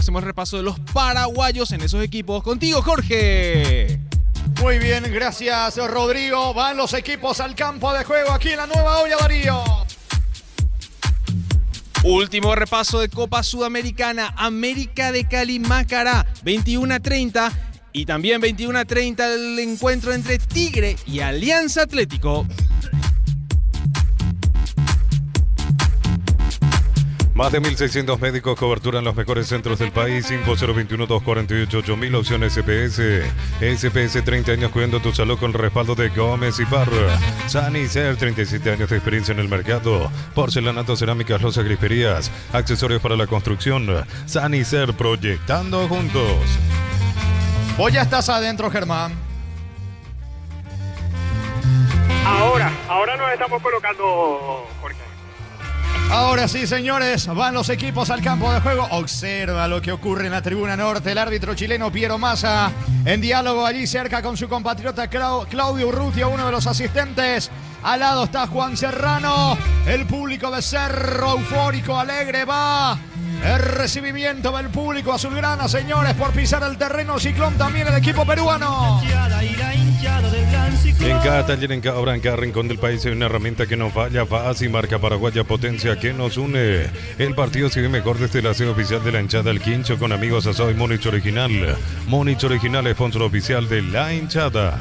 Hacemos el repaso de los paraguayos en esos equipos. Contigo, Jorge. Muy bien, gracias, Rodrigo. Van los equipos al campo de juego aquí en la Nueva Olla, Darío. Último repaso de Copa Sudamericana. América de Cali, Macará, 21:30. Y también 21:30 el encuentro entre Tigre y Alianza Atlético. Más de 1.600 médicos, cobertura en los mejores centros del país. Info 021-248-8000, opción SPS. SPS, 30 años cuidando tu salud con respaldo de Gómez y Parra. Sanicer, 37 años de experiencia en el mercado. Porcelanato, cerámicas, losas, griferías, accesorios para la construcción. Sanicer, proyectando juntos. Vos ya estás adentro, Germán. Ahora nos estamos colocando, Jorge. Ahora sí, señores, van los equipos al campo de juego. Observa lo que ocurre en la tribuna norte. El árbitro chileno Piero Massa en diálogo allí cerca con su compatriota Claudio Urrutia, uno de los asistentes. Al lado está Juan Serrano. El público de Cerro, eufórico, alegre, va. El recibimiento del público azulgrana, señores, por pisar el terreno ciclón también el equipo peruano. En cada taller, en cada obra, en cada rincón del país hay una herramienta que no falla, fácil, marca paraguaya, potencia que nos une. El partido se ve mejor desde la sede oficial de la hinchada El Quincho con amigos asado y Múnich Original. Múnich Original, sponsor oficial de la hinchada.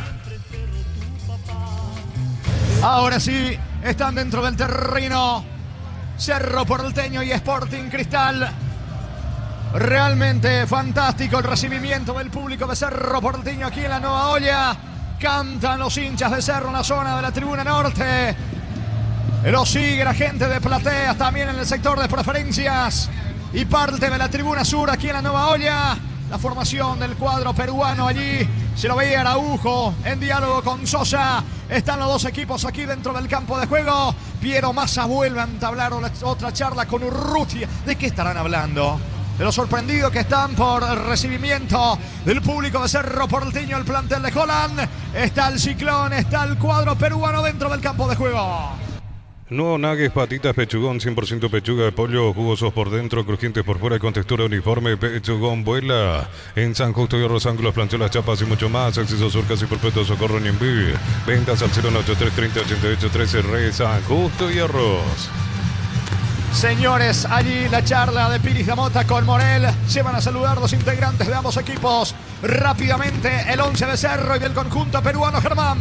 Ahora sí, están dentro del terreno Cerro Porteño y Sporting Cristal. Realmente fantástico el recibimiento del público de Cerro Porteño aquí en la Nueva Olla. Cantan los hinchas de Cerro en la zona de la tribuna norte. Lo sigue la gente de plateas también en el sector de preferencias. Y parte de la tribuna sur aquí en la Nueva Olla. La formación del cuadro peruano allí. Se lo veía Araujo en diálogo con Sosa. Están los dos equipos aquí dentro del campo de juego. Piero Massa vuelve a entablar otra charla con Urrutia. ¿De qué estarán hablando? De lo sorprendido que están por el recibimiento del público de Cerro Porteño, el plantel de Holland. Está el ciclón, está el cuadro peruano dentro del campo de juego. Nuevo nuggets, patitas, pechugón, 100% pechuga de pollo, jugosos por dentro, crujientes por fuera y con textura uniforme. Pechugón vuela en San Justo y Arroz Ángulos, Planchuelas, Chapas y mucho más. Acceso Sur, casi perpetuo, Socorro, Nimbí. Ventas al 093 30 88 13, Re San Justo y Arroz. Señores, allí la charla de Piris Gamota con Morel. Se van a saludar los integrantes de ambos equipos. Rápidamente el 11 de Cerro y del conjunto peruano, Germán.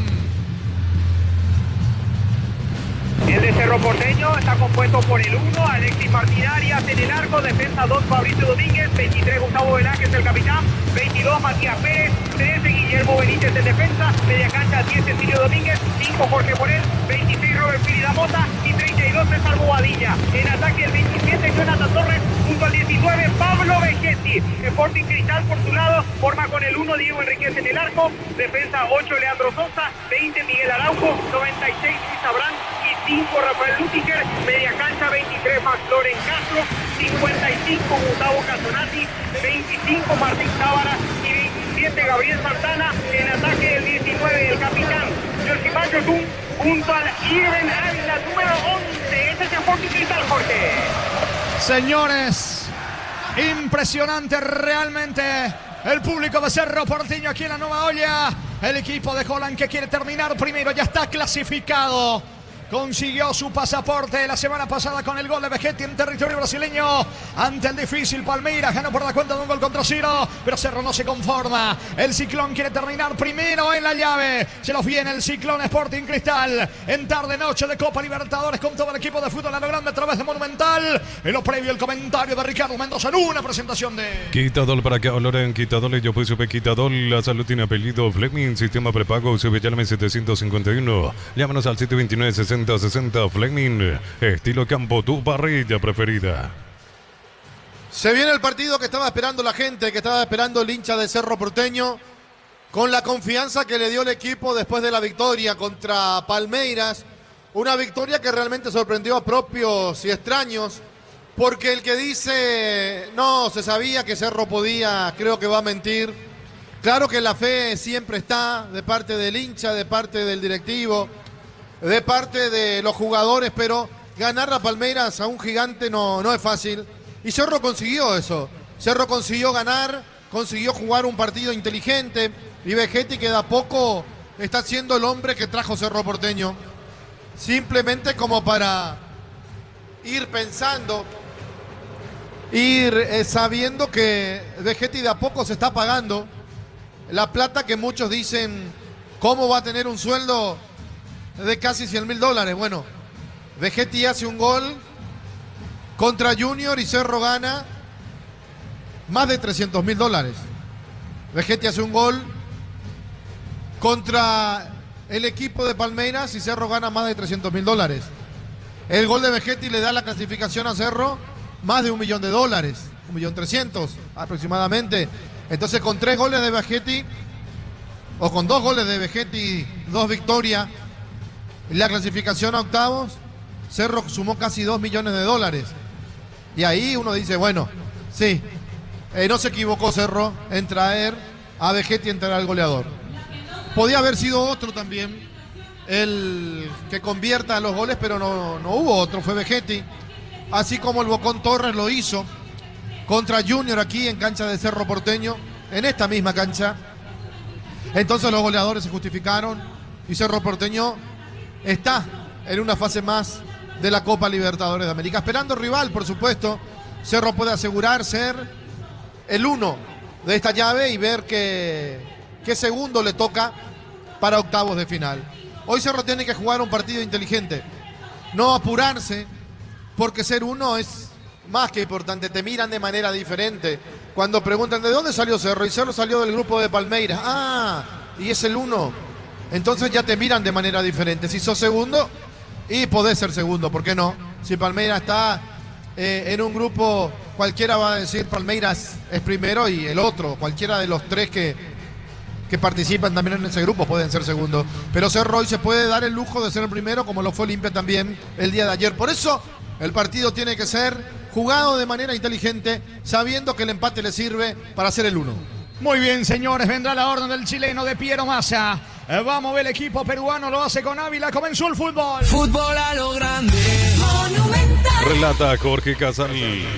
El de Cerro Porteño está compuesto por el 1, Alexis Martinarias en el arco, defensa 2, Fabricio Domínguez, 23, Gustavo Velázquez, el capitán, 22, Matías Pérez, 13, Guillermo Benítez en defensa, media cancha 10, Cecilio Domínguez, 5, Jorge Morel, 26, Robert Piridamota y 32, César Bobadilla. En ataque el 27, Jonathan Torres, junto al 19, Pablo Vegetti. Sporting Cristal por su lado, forma con el 1, Diego Enríquez en el arco, defensa 8, Leandro Sosa, 20, Miguel Araujo, 96, Luis Abrán y 5, Rafael Lutiger, media cancha 23, Max Loren Castro, 55, Gustavo Casonati, 25, Martín Tábara y 27, Gabriel Santana. En ataque el 19, el capitán Yoshima Yotun, junto al Irben Ávila, número 11. Este es Sporting Cristal, Jorge. Señores, impresionante realmente el público de Cerro Porteño aquí en la Nueva Olla. El equipo de Holland que quiere terminar primero ya está clasificado. Consiguió su pasaporte la semana pasada con el gol de Vegetti en territorio brasileño ante el difícil Palmeiras. Ganó por la cuenta de un gol contra Ciro, pero Cerro no se conforma. El Ciclón quiere terminar primero en la llave. Se los viene el Ciclón Sporting Cristal en tarde-noche de Copa Libertadores con todo el equipo de fútbol a lo grande a través de Monumental. En lo previo el comentario de Ricardo Mendoza en una presentación de Quitadol para que valoren Quitadol. Yo pues supe Quitadol. La salud tiene apellido Fleming. Sistema prepago. Sube llame 751. Llámanos al 729 60 Fleming, estilo campo, tu parrilla preferida. Se viene el partido que estaba esperando la gente, que estaba esperando el hincha de Cerro Porteño, con la confianza que le dio el equipo después de la victoria contra Palmeiras. Una victoria que realmente sorprendió a propios y extraños, porque el que dice no, se sabía que Cerro podía, creo que va a mentir. Claro que la fe siempre está de parte del hincha, de parte del directivo, de parte de los jugadores, pero ganar a Palmeiras a un gigante no es fácil. Y Cerro consiguió eso. Cerro consiguió ganar, consiguió jugar un partido inteligente y Vegetti, que de a poco está siendo el hombre que trajo Cerro Porteño, simplemente como para ir pensando, ir sabiendo que Vegetti de a poco se está pagando la plata que muchos dicen, ¿cómo va a tener un sueldo de casi $100.000? Bueno, Vegetti hace un gol contra Junior y Cerro gana más de $300.000. Vegetti hace un gol contra el equipo de Palmeiras y Cerro gana más de $300.000. El gol de Vegetti le da la clasificación a Cerro más de $1 millón, $1.300.000 aproximadamente. Entonces, con 3 goles de Vegetti, o con 2 goles de Vegetti, 2 victorias, la clasificación a octavos, Cerro sumó casi $2 millones. Y ahí uno dice, bueno, sí, no se equivocó Cerro en traer a Vegetti, en traer al goleador. Podía haber sido otro también el que convierta los goles, pero no hubo otro, fue Vegetti. Así como el Bocón Torres lo hizo contra Junior aquí en cancha de Cerro Porteño, en esta misma cancha. Entonces los goleadores se justificaron y Cerro Porteño está en una fase más de la Copa Libertadores de América. Esperando rival, por supuesto. Cerro puede asegurar ser el 1 de esta llave y ver qué segundo le toca para octavos de final. Hoy Cerro tiene que jugar un partido inteligente, no apurarse, porque ser 1 es más que importante. Te miran de manera diferente cuando preguntan ¿de dónde salió Cerro? Y Cerro salió del grupo de Palmeiras. Ah, y es el 1. Entonces ya te miran de manera diferente. Si sos segundo, y podés ser segundo, ¿por qué no? Si Palmeiras está en un grupo, cualquiera va a decir Palmeiras es primero y el otro, cualquiera de los 3 que participan también en ese grupo pueden ser segundo. Pero Cerro hoy se puede dar el lujo de ser el primero, como lo fue Olimpia también el día de ayer. Por eso el partido tiene que ser jugado de manera inteligente, sabiendo que el empate le sirve para ser el 1. Muy bien, señores, vendrá la orden del chileno de Piero Massa. Vamos a ver, el equipo peruano lo hace con Ávila. Comenzó el fútbol. Fútbol a lo grande. Monumental. Relata Jorge Casal.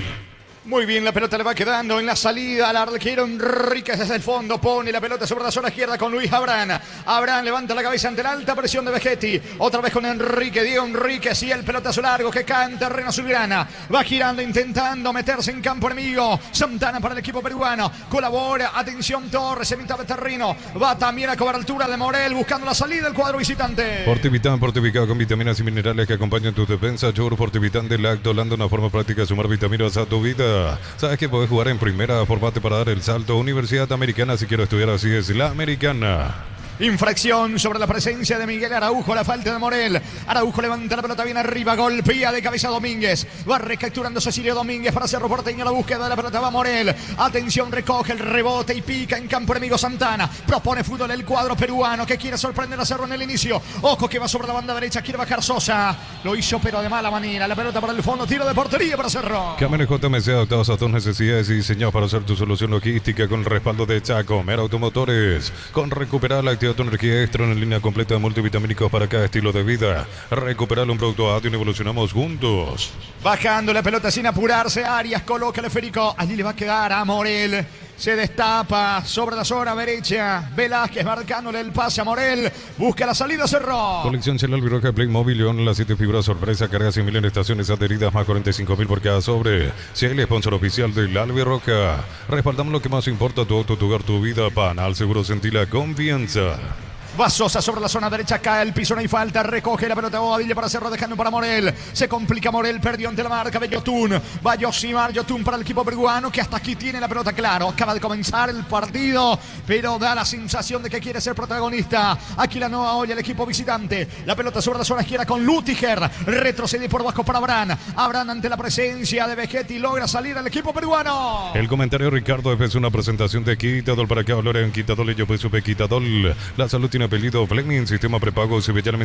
Muy bien, la pelota le va quedando en la salida al arquero Enríquez desde el fondo. Pone la pelota sobre la zona izquierda con Luis Abrán. Abrán levanta la cabeza ante la alta presión de Vegetti. Otra vez con Enrique, Diego Enríquez y el pelotazo largo que cae en terreno azulgrana. Va girando, intentando meterse en campo enemigo. Santana para el equipo peruano. Colabora, atención Torres en mitad de terreno. Va también a cobertura de Morel buscando la salida del cuadro visitante. Fortivitán, fortificado con vitaminas y minerales que acompañan tu defensa. Yogur Fortivitán de Lacto, dando una forma práctica de sumar vitaminas a tu vida. Sabes que podés jugar en primera, formate para dar el salto. Universidad Americana, si quiero estudiar, así es la Americana. Infracción sobre la presencia de Miguel Araujo, la falta de Morel. Araujo levanta la pelota bien arriba, golpea de cabeza Domínguez. Va recapturando Cecilio Domínguez para Cerro Porteño. La búsqueda de la pelota va Morel. Atención, recoge el rebote y pica en campo enemigo Santana. Propone fútbol el cuadro peruano que quiere sorprender a Cerro en el inicio. Ojo que va sobre la banda derecha, quiere bajar Sosa. Lo hizo pero de mala manera. La pelota para el fondo, tiro de portería para Cerro. Camiones JMC adaptados a tus necesidades y diseñados para hacer tu solución logística con respaldo de Chaco Mera Automotores. Con recuperar la actividad tu energía extra en línea completa de multivitamínicos para cada estilo de vida. Recuperar un producto ADIO y evolucionamos juntos. Bajando la pelota sin apurarse, Arias coloca el esférico. Allí le va a quedar a Morel. Se destapa sobre la zona derecha. Velázquez marcándole el pase a Morel. Busca la salida, Cerro. Colección Celal Viroja Playmobil León, las 7 figuras sorpresa, carga 100.000 en estaciones adheridas, más 45.000 por cada sobre. Si el sponsor oficial del Albiroja. Respaldamos lo que más importa, tu auto, tu hogar, tu vida. Panal Seguro, sentí la confianza. Va Sosa sobre la zona derecha, cae el piso, no hay falta, recoge la pelota Bobadilla para Cerro, dejando para Morel. Se complica Morel, perdió ante la marca de Yotun. Va Yosimar Yotun para el equipo peruano, que hasta aquí tiene la pelota, claro. Acaba de comenzar el partido, pero da la sensación de que quiere ser protagonista. Aquí la nueva olla, el equipo visitante. La pelota sobre la zona izquierda con Lutiger. Retrocede por bajo para Abrán. Abrán ante la presencia de Vegetti logra salir al equipo peruano. El comentario de Ricardo es una presentación de Quitadol para que hablar en Quitadol y yo pues supe Quitadol. La salud tiene apellido Fleming, sistema prepago Sevillana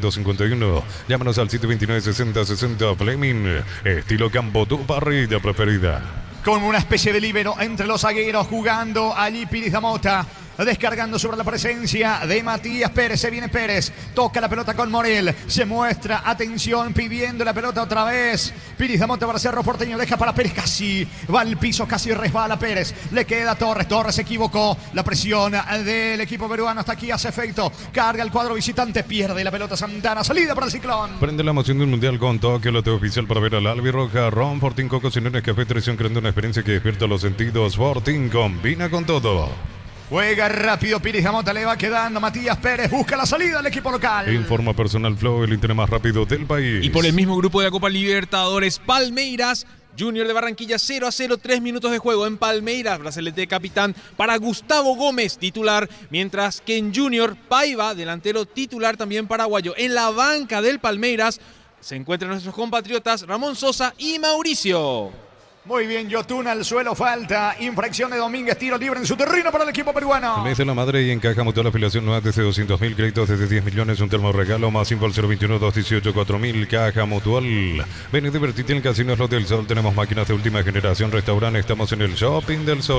751. Llámanos al 729-6060 Fleming, estilo campo, tu parrilla preferida. Con una especie de líbero entre los zagueros, jugando allí Piris da Mota. descargando sobre la presencia de Matías Pérez. Se viene Pérez, toca la pelota con Morel, se muestra, atención, pidiendo la pelota otra vez. Piris Damonte para Cerro Porteño, deja para Pérez, casi va al piso, casi resbala Pérez. Le queda Torres, Torres se equivocó. La presión del equipo peruano hasta aquí hace efecto. Carga el cuadro visitante, pierde la pelota Santana, salida para el Ciclón. Prende la emoción del Mundial con Tokio, la TV oficial para ver al albirroja. Ron Fortín, Coco, Cineros, Café, Traición, creando una experiencia que despierta los sentidos. Fortín combina con todo. Juega rápido Piris Damonte, le va quedando Matías Pérez, busca la salida del equipo local. Informa Personal Flow, el internet más rápido del país. Y por el mismo grupo de la Copa Libertadores, Palmeiras Junior de Barranquilla 0-0, 3 minutos de juego en Palmeiras. Brazalete capitán para Gustavo Gómez, titular, mientras que en Junior, Paiva, delantero titular también paraguayo. En la banca del Palmeiras se encuentran nuestros compatriotas Ramón Sosa y Mauricio. Muy bien, Yotun al suelo, falta, infracción de Domínguez, tiro libre en su terreno para el equipo peruano. Mes de la madre y en Caja Mutual afiliación nueva desde 200.000, créditos desde 10 millones, un termo regalo, más info al 021-218-4000, Caja Mutual. Ven y divertite en el Casino Slot del Sol, tenemos máquinas de última generación, restaurante, estamos en el Shopping del Sol.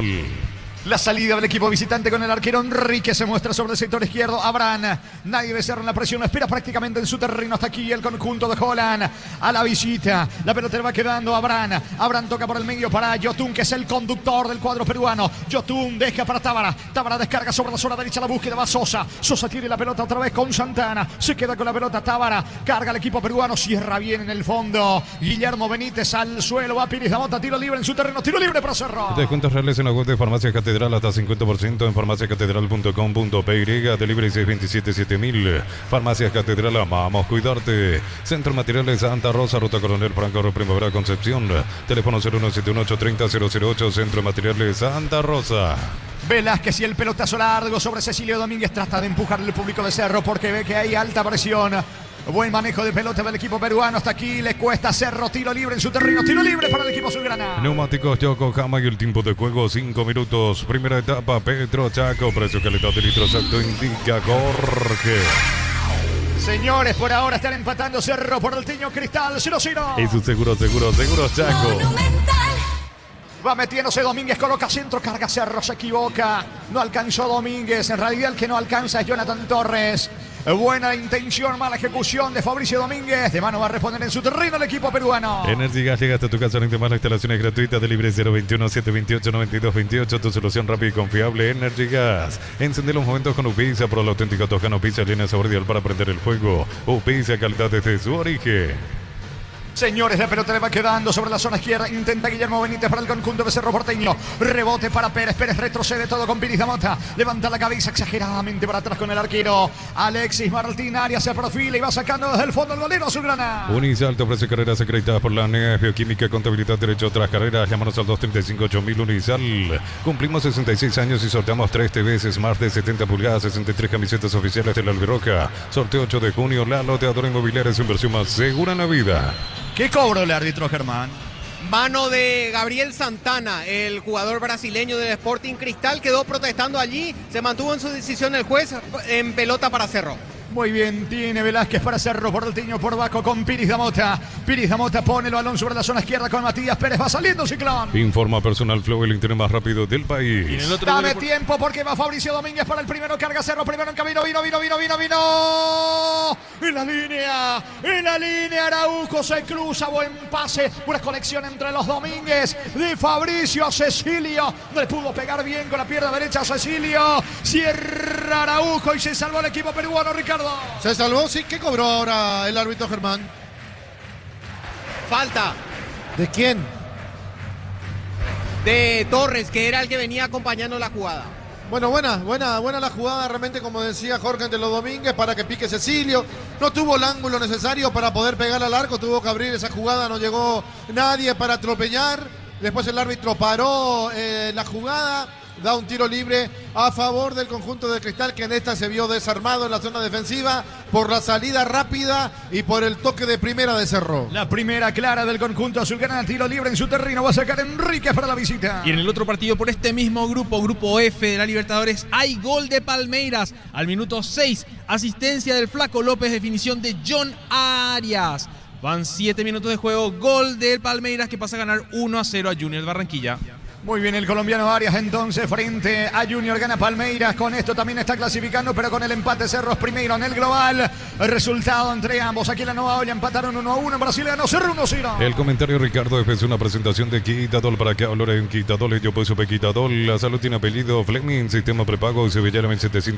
La salida del equipo visitante con el arquero Enrique se muestra sobre el sector izquierdo. Abraham, nadie becerra en la presión, espera prácticamente en su terreno hasta aquí el conjunto de Holland a la visita. La pelota le va quedando a Abraham. Abraham toca por el medio para Yotun, que es el conductor del cuadro peruano. Yotun deja para Tábara. Tábara descarga sobre la zona derecha, la búsqueda va Sosa. Sosa tiene la pelota otra vez con Santana. Se queda con la pelota Tábara. Carga el equipo peruano, cierra bien en el fondo. Guillermo Benítez al suelo, va Piris Damonte, tiro libre en su terreno, tiro libre para Cerro. Descuentos reales en la web de Farmacia Catedral hasta 50% en farmaciacatedral.com.py, delivery 627-7000. Farmacia Catedral, amamos cuidarte. Centro Materiales Santa Rosa, Ruta Coronel Franco, Primavera Concepción. Teléfono 0171-830-008, Centro Materiales Santa Rosa. Velázquez y el pelotazo largo sobre Cecilio Domínguez, trata de empujar el público de Cerro porque ve que hay alta presión. Buen manejo de pelota del equipo peruano. Hasta aquí le cuesta Cerro. Tiro libre en su terreno. Tiro libre para el equipo azulgrana. Neumáticos Yokohama y el tiempo de juego 5 minutos. Primera etapa Petro Chaco. Precio calidad de litro exacto indica Jorge. Señores, por ahora están empatando Cerro por el Teño Cristal 0-0. Es un seguro Chaco. Monumental. Va metiéndose Domínguez, coloca centro, carga Cerro, se equivoca. No alcanzó Domínguez. En realidad el que no alcanza es Jonathan Torres. Buena intención, mala ejecución de Fabricio Domínguez. De mano va a responder en su terreno el equipo peruano. Energy Gas llega hasta tu casa, no más la instalación es gratuita, de libre 021-728-9228. Tu solución rápida y confiable, Energy Gas. Encende los momentos con Upisa, por el auténtico Toscano Pizza, línea sabor ideal para prender el fuego. Upisa, calidad desde su origen. Señores, la pelota le va quedando sobre la zona izquierda. Intenta Guillermo Benítez para el conjunto de Cerro Porteño. Rebote para Pérez. Pérez retrocede todo con Piris Damonte. Levanta la cabeza exageradamente para atrás con el arquero. Alexis Martín Arias se perfila y va sacando desde el fondo el golero azulgrana. Unisal te ofrece carreras acreditadas por la ANEA, Bioquímica, Contabilidad, Derecho, otras carreras. Llámanos al 235-8000 Unisal. Cumplimos 66 años y sorteamos 3 TVs Smart de 70 pulgadas, 63 camisetas oficiales de la Albirroja. Sorteo 8 de junio. La loteadora inmobiliaria es inversión más segura en la vida. ¿Qué cobro el árbitro, Germán? Mano de Gabriel Santana, el jugador brasileño del Sporting Cristal, quedó protestando allí, se mantuvo en su decisión el juez en pelota para Cerro. Muy bien, tiene Velázquez para Cerro por el Teño, por Baco con Piris Damonte. Piris Damonte pone el balón sobre la zona izquierda con Matías Pérez, va saliendo Ciclón. Informa Personal Flow, el internet más rápido del país. Y en el otro Dame tiempo porque va Fabricio Domínguez para el primero, carga Cerro, primero en camino, vino. En la línea Araujo se cruza, buen pase, una conexión entre los Domínguez de Fabricio a Cecilio. No le pudo pegar bien con la pierna derecha a Cecilio. Cierra Araujo y se salvó el equipo peruano, Ricardo. ¿Se salvó? Sí. ¿Qué cobró ahora el árbitro, Germán? Falta ¿De quién? de Torres, que era el que venía acompañando la jugada. Bueno, buena la jugada, realmente, como decía Jorge, entre los Domínguez para que pique Cecilio. No tuvo el ángulo necesario para poder pegar al arco, tuvo que abrir esa jugada, no llegó nadie para atropellar. Después el árbitro paró la jugada, da un tiro libre a favor del conjunto de Cristal, que en esta se vio desarmado en la zona defensiva por la salida rápida y por el toque de primera de Cerro. La primera clara del conjunto azulgrana, tiro libre en su terreno, va a sacar Enríquez para la visita. Y en el otro partido por este mismo grupo, Grupo F de la Libertadores, hay gol de Palmeiras al minuto 6, asistencia del Flaco López, definición de John Arias. Van 7 minutos de juego, gol del Palmeiras que pasa a ganar 1-0 a Junior de Barranquilla. Muy bien el colombiano Arias entonces frente a Junior, gana Palmeiras, con esto también está clasificando, pero con el empate Cerro primero en el global. El resultado entre ambos, aquí en la Nueva Olla empataron 1-1, en Brasil ganó Cerro 1-0. El comentario Ricardo es una presentación de Quitadol. ¿Para qué hablar en Quitadol? Yo pues supe Quitadol. La salud tiene apellido Fleming, sistema prepago Sevillano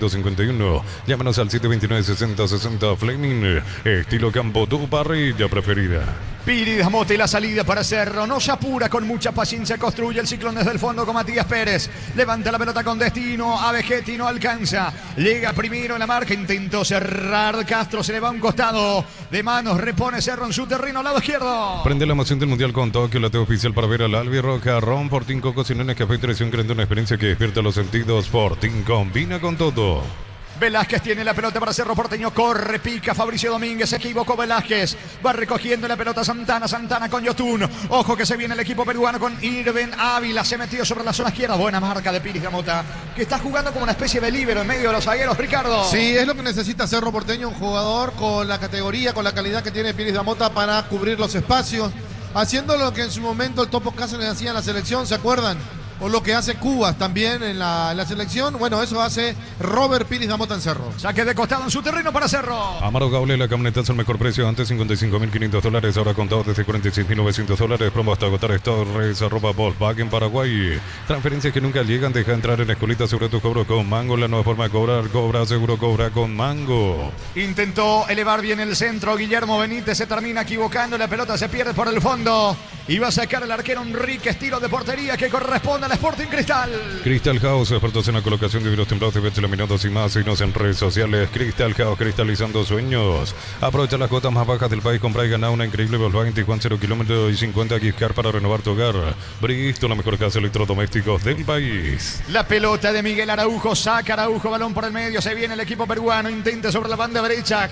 751. Llámanos al 729-6060 Fleming, estilo campo, tu parrilla preferida. Piris Mota y la salida para Cerro, no se apura, con mucha paciencia construye el ciclón desde el fondo con Matías Pérez. Levanta la pelota con destino a Vegetti, no alcanza. Llega primero en la marca, intentó cerrar Castro, se le va a un costado de manos, repone Cerro en su terreno, lado izquierdo. Prende la emoción del Mundial con Tokio, la TV oficial para ver al Albirroja, Ron, Fortín, Coco, Sinones, Café y Traición, creando una experiencia que despierta los sentidos. Fortín combina con todo. Velázquez tiene la pelota para Cerro Porteño, corre, pica Fabricio Domínguez, se equivocó Velázquez, va recogiendo la pelota Santana con Yotun, ojo que se viene el equipo peruano con Irben Ávila, se metió sobre la zona izquierda, buena marca de Piris Gamota, que está jugando como una especie de líbero en medio de los zagueros, Ricardo. Sí, es lo que necesita Cerro Porteño, un jugador con la categoría, con la calidad que tiene Piris Gamota para cubrir los espacios, haciendo lo que en su momento el Topo Cáceres hacía en la selección, ¿se acuerdan? O lo que hace Cuba también en la selección. Bueno, eso hace Robert Piris Gamota en Cerro. Saque de costado en su terreno para Cerro. Amaro Gaule, la camioneta es el mejor precio. Antes $55.500, ahora contado desde $46.900. Promo hasta agotar stores, arroba Volkswagen Paraguay. Transferencias que nunca llegan. Deja entrar en la escuelita sobre tu cobro con Mango. La nueva forma de cobrar. Cobra seguro, cobra con Mango. Intentó elevar bien el centro. Guillermo Benítez se termina equivocando. La pelota se pierde por el fondo. Y va a sacar el arquero Enrique, estilo de portería que corresponde al Sporting Cristal. Crystal House, expertos en la colocación de vidrios templados, TVs laminados y más. Síguenos en redes sociales. Crystal House, cristalizando sueños. Aprovecha las cuotas más bajas del país. Compra y gana una increíble Volkswagen Tiguan 0 kilómetros y 50 gift card para renovar tu hogar. Bristol, la mejor casa de electrodomésticos del país. La pelota de Miguel Araujo, saca Araujo, balón por el medio. Se viene el equipo peruano, intenta sobre la banda derecha.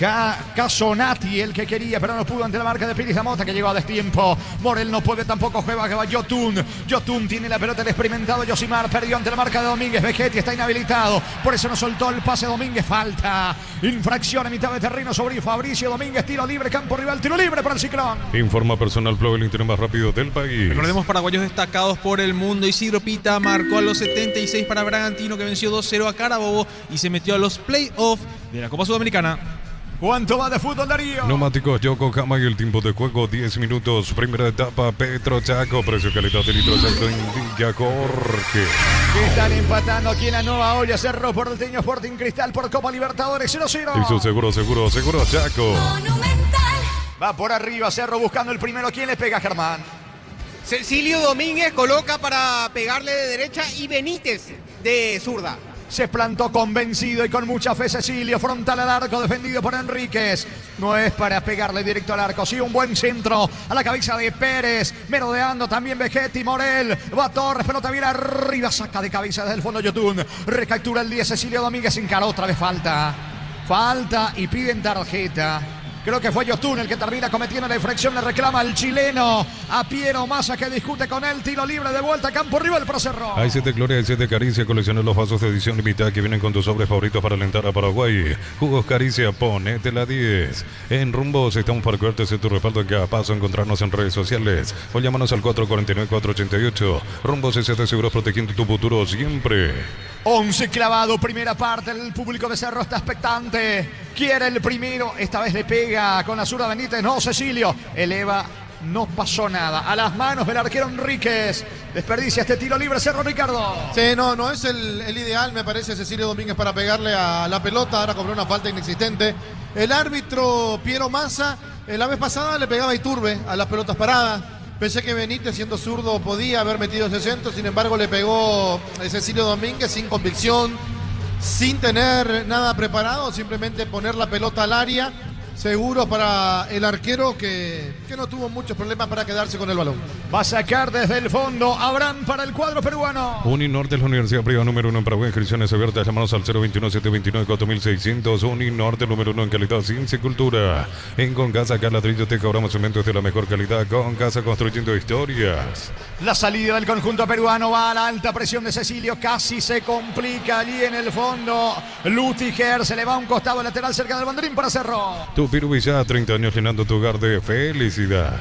Casonati, el que quería, pero no pudo ante la marca de Piris Gamota, que llegó a destiempo. Morel no puede tampoco, juega Yotun. Yotun tiene la pelota, el experimentado Yosimar perdió ante la marca de Domínguez. Vegetti está inhabilitado, por eso no soltó el pase Domínguez. Falta, infracción a mitad de terreno sobre Fabricio Domínguez. Tiro libre, campo rival, tiro libre para el Ciclón. Informa Personal Pro, el internet más rápido del país. Recordemos paraguayos destacados por el mundo. Isidro Pita marcó a los 76 para Bragantino, que venció 2-0 a Carabobo y se metió a los playoffs de la Copa Sudamericana. ¿Cuánto va de fútbol, Darío? Neumáticos Yokohama y el tiempo de juego 10 minutos. Primera etapa Petro Chaco. Precio calidad de litro exacto indica Jorge. Están empatando aquí en la Nueva Olla. Cerro Porteño, Sporting Cristal por Copa Libertadores 0-0. Y su seguro Chaco. Monumental. Va por arriba Cerro buscando el primero. ¿Quién le pega, Germán? Cecilio Domínguez coloca para pegarle de derecha y Benítez de zurda. Se plantó convencido y con mucha fe Cecilio, frontal al arco, defendido por Enríquez. No es para pegarle directo al arco, sí un buen centro a la cabeza de Pérez, merodeando también Vegetti, Morel, va Torres, pelota viene arriba, saca de cabeza desde el fondo Yotun, recaptura el 10 Cecilio Domínguez, encaró otra vez falta y piden tarjeta. Creo que fue Yotun el que termina cometiendo la infracción. Le reclama al chileno a Piero Massa, que discute con él. Tiro libre de vuelta, campo rival para Cerro. Hay 7 Gloria, hay 7 Caricia. Colecciona los vasos de edición limitada que vienen con tus sobres favoritos para alentar a Paraguay. Jugos Caricia, ponete la 10. En Rumbos estamos para cuidarte de tu respaldo en cada paso. Encontrarnos en redes sociales o llámanos al 449-488. Rumbos S.D. Seguros, protegiendo tu futuro siempre. 11 clavado, primera parte. El público de Cerro está expectante. Quiere el primero. Esta vez le pega con la zurda Benítez. No, Cecilio. Eleva. No pasó nada. A las manos del arquero Enríquez. Desperdicia este tiro libre Cerro, Ricardo. Sí, no es el ideal, me parece, Cecilio Domínguez para pegarle a la pelota. Ahora cobró una falta inexistente. El árbitro Piero Massa, la vez pasada le pegaba a Iturbe a las pelotas paradas. Pensé que Benítez, siendo zurdo, podía haber metido ese centro. Sin embargo, le pegó Cecilio Domínguez sin convicción, sin tener nada preparado. Simplemente poner la pelota al área. Seguro para el arquero que no tuvo muchos problemas para quedarse con el balón. Va a sacar desde el fondo Abraham para el cuadro peruano. Uninorte es la universidad privada número 1 en Paraguay. Inscripciones abiertas. Llámanos al 021-729-4600. Uninorte número 1 en calidad, ciencia y cultura. En Concasa, acá ladrillo te cobramos cementos de la mejor calidad. Concasa, construyendo historias. La salida del conjunto peruano va a la alta presión de Cecilio. Casi se complica allí en el fondo. Lutiger se le va a un costado lateral cerca del banderín para Cerro. Tu Pirubi ya 30 años llenando tu hogar de felicidad.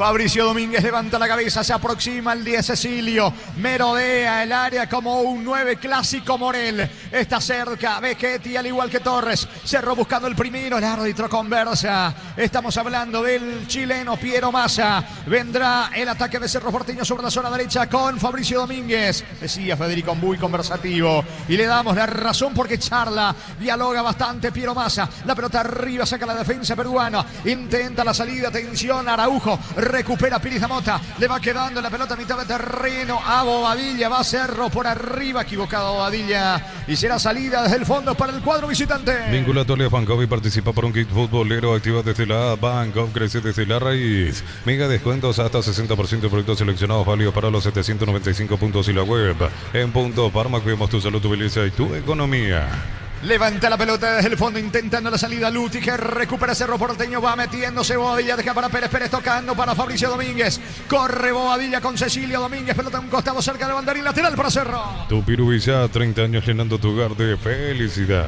Fabricio Domínguez levanta la cabeza, se aproxima el 10 Cecilio, merodea el área como un 9 clásico Morel, está cerca Becchetti al igual que Torres, Cerro buscando el primero, el árbitro conversa, estamos hablando del chileno Piero Massa, vendrá el ataque de Cerro Porteño sobre la zona derecha con Fabricio Domínguez, decía Federico muy conversativo y le damos la razón porque charla, dialoga bastante Piero Massa, la pelota arriba, saca la defensa peruana, intenta la salida, atención Araujo, recupera Piris Mota, le va quedando la pelota a mitad de terreno a Bobadilla, va Cerro por arriba, equivocado Bobadilla y será salida desde el fondo para el cuadro visitante. Vinculatoria Bancov y participa por un kit futbolero, activa desde la Bancov, crece desde la raíz, mega descuentos hasta 60% de productos seleccionados válidos para los 795 puntos y la web. En Punto Parma cuidamos tu salud, tu belleza y tu economía. Levanta la pelota desde el fondo intentando la salida Lutiger, recupera Cerro Porteño, va metiéndose Bobadilla, deja para Pérez, Pérez tocando para Fabricio Domínguez, corre Bobadilla con Cecilio Domínguez, pelota a un costado cerca del banderín lateral para Cerro. Tu Pirubilla, 30 años llenando tu hogar de felicidad.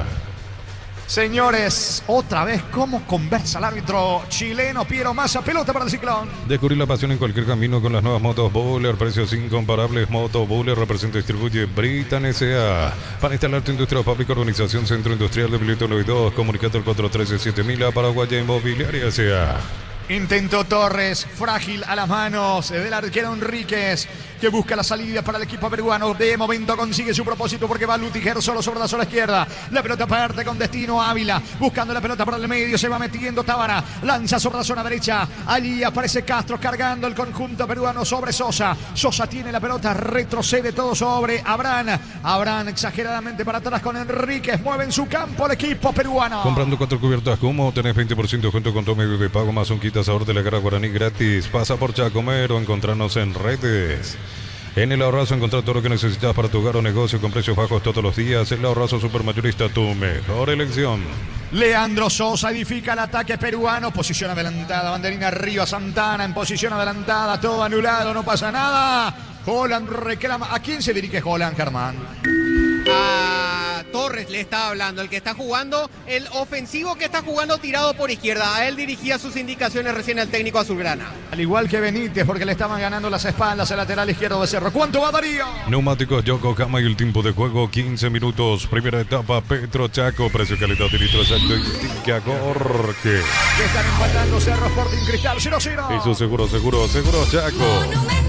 Señores, otra vez cómo conversa el árbitro chileno Piero Massa, pelota para el Ciclón. Descubrir la pasión en cualquier camino con las nuevas motos Bowler, precios incomparables. Moto Bowler representa y distribuye Britan S.A. Para instalar tu industria o fábrica, organización Centro Industrial de Bilito 92, comunicate al 413-7000 a Paraguaya Inmobiliaria S.A. Intentó Torres, frágil a las manos del arquero Enríquez, que busca la salida para el equipo peruano. De momento consigue su propósito porque va Lutiger solo sobre la zona izquierda. La pelota parte con destino a Ávila, buscando la pelota para el medio, se va metiendo Tábara, lanza sobre la zona derecha. Allí aparece Castro cargando el conjunto peruano sobre Sosa. Sosa tiene la pelota, retrocede todo sobre Abraham. Abraham exageradamente para atrás con Enríquez, mueve en su campo el equipo peruano. Comprando 4 cubiertas como tenés 20% junto con tu medio de pago más un kit asador de la Garra Guaraní gratis. Pasa por Chacomer o encontrarnos en redes. En El Ahorrazo encontrar todo lo que necesitas para tu hogar o negocio con precios bajos todos los días. El Ahorrazo Supermayorista, tu mejor elección. Leandro Sosa edifica el ataque peruano, posición adelantada, banderina arriba, Santana en posición adelantada, todo anulado, no pasa nada. Holland reclama. ¿A quién se dirige Holland, Germán? A Torres le estaba hablando, el que está jugando, el ofensivo que está jugando tirado por izquierda. A él dirigía sus indicaciones recién el técnico azulgrana. Al igual que Benítez, porque le estaban ganando las espaldas al lateral izquierdo de Cerro. ¿Cuánto va Darío? Neumáticos Yokohama y el tiempo de juego 15 minutos. Primera etapa Petro Chaco, precio calidad de litro exacto indica Jorge. Que están empatando Cerro Sporting Cristal 0-0. Eso seguro Chaco.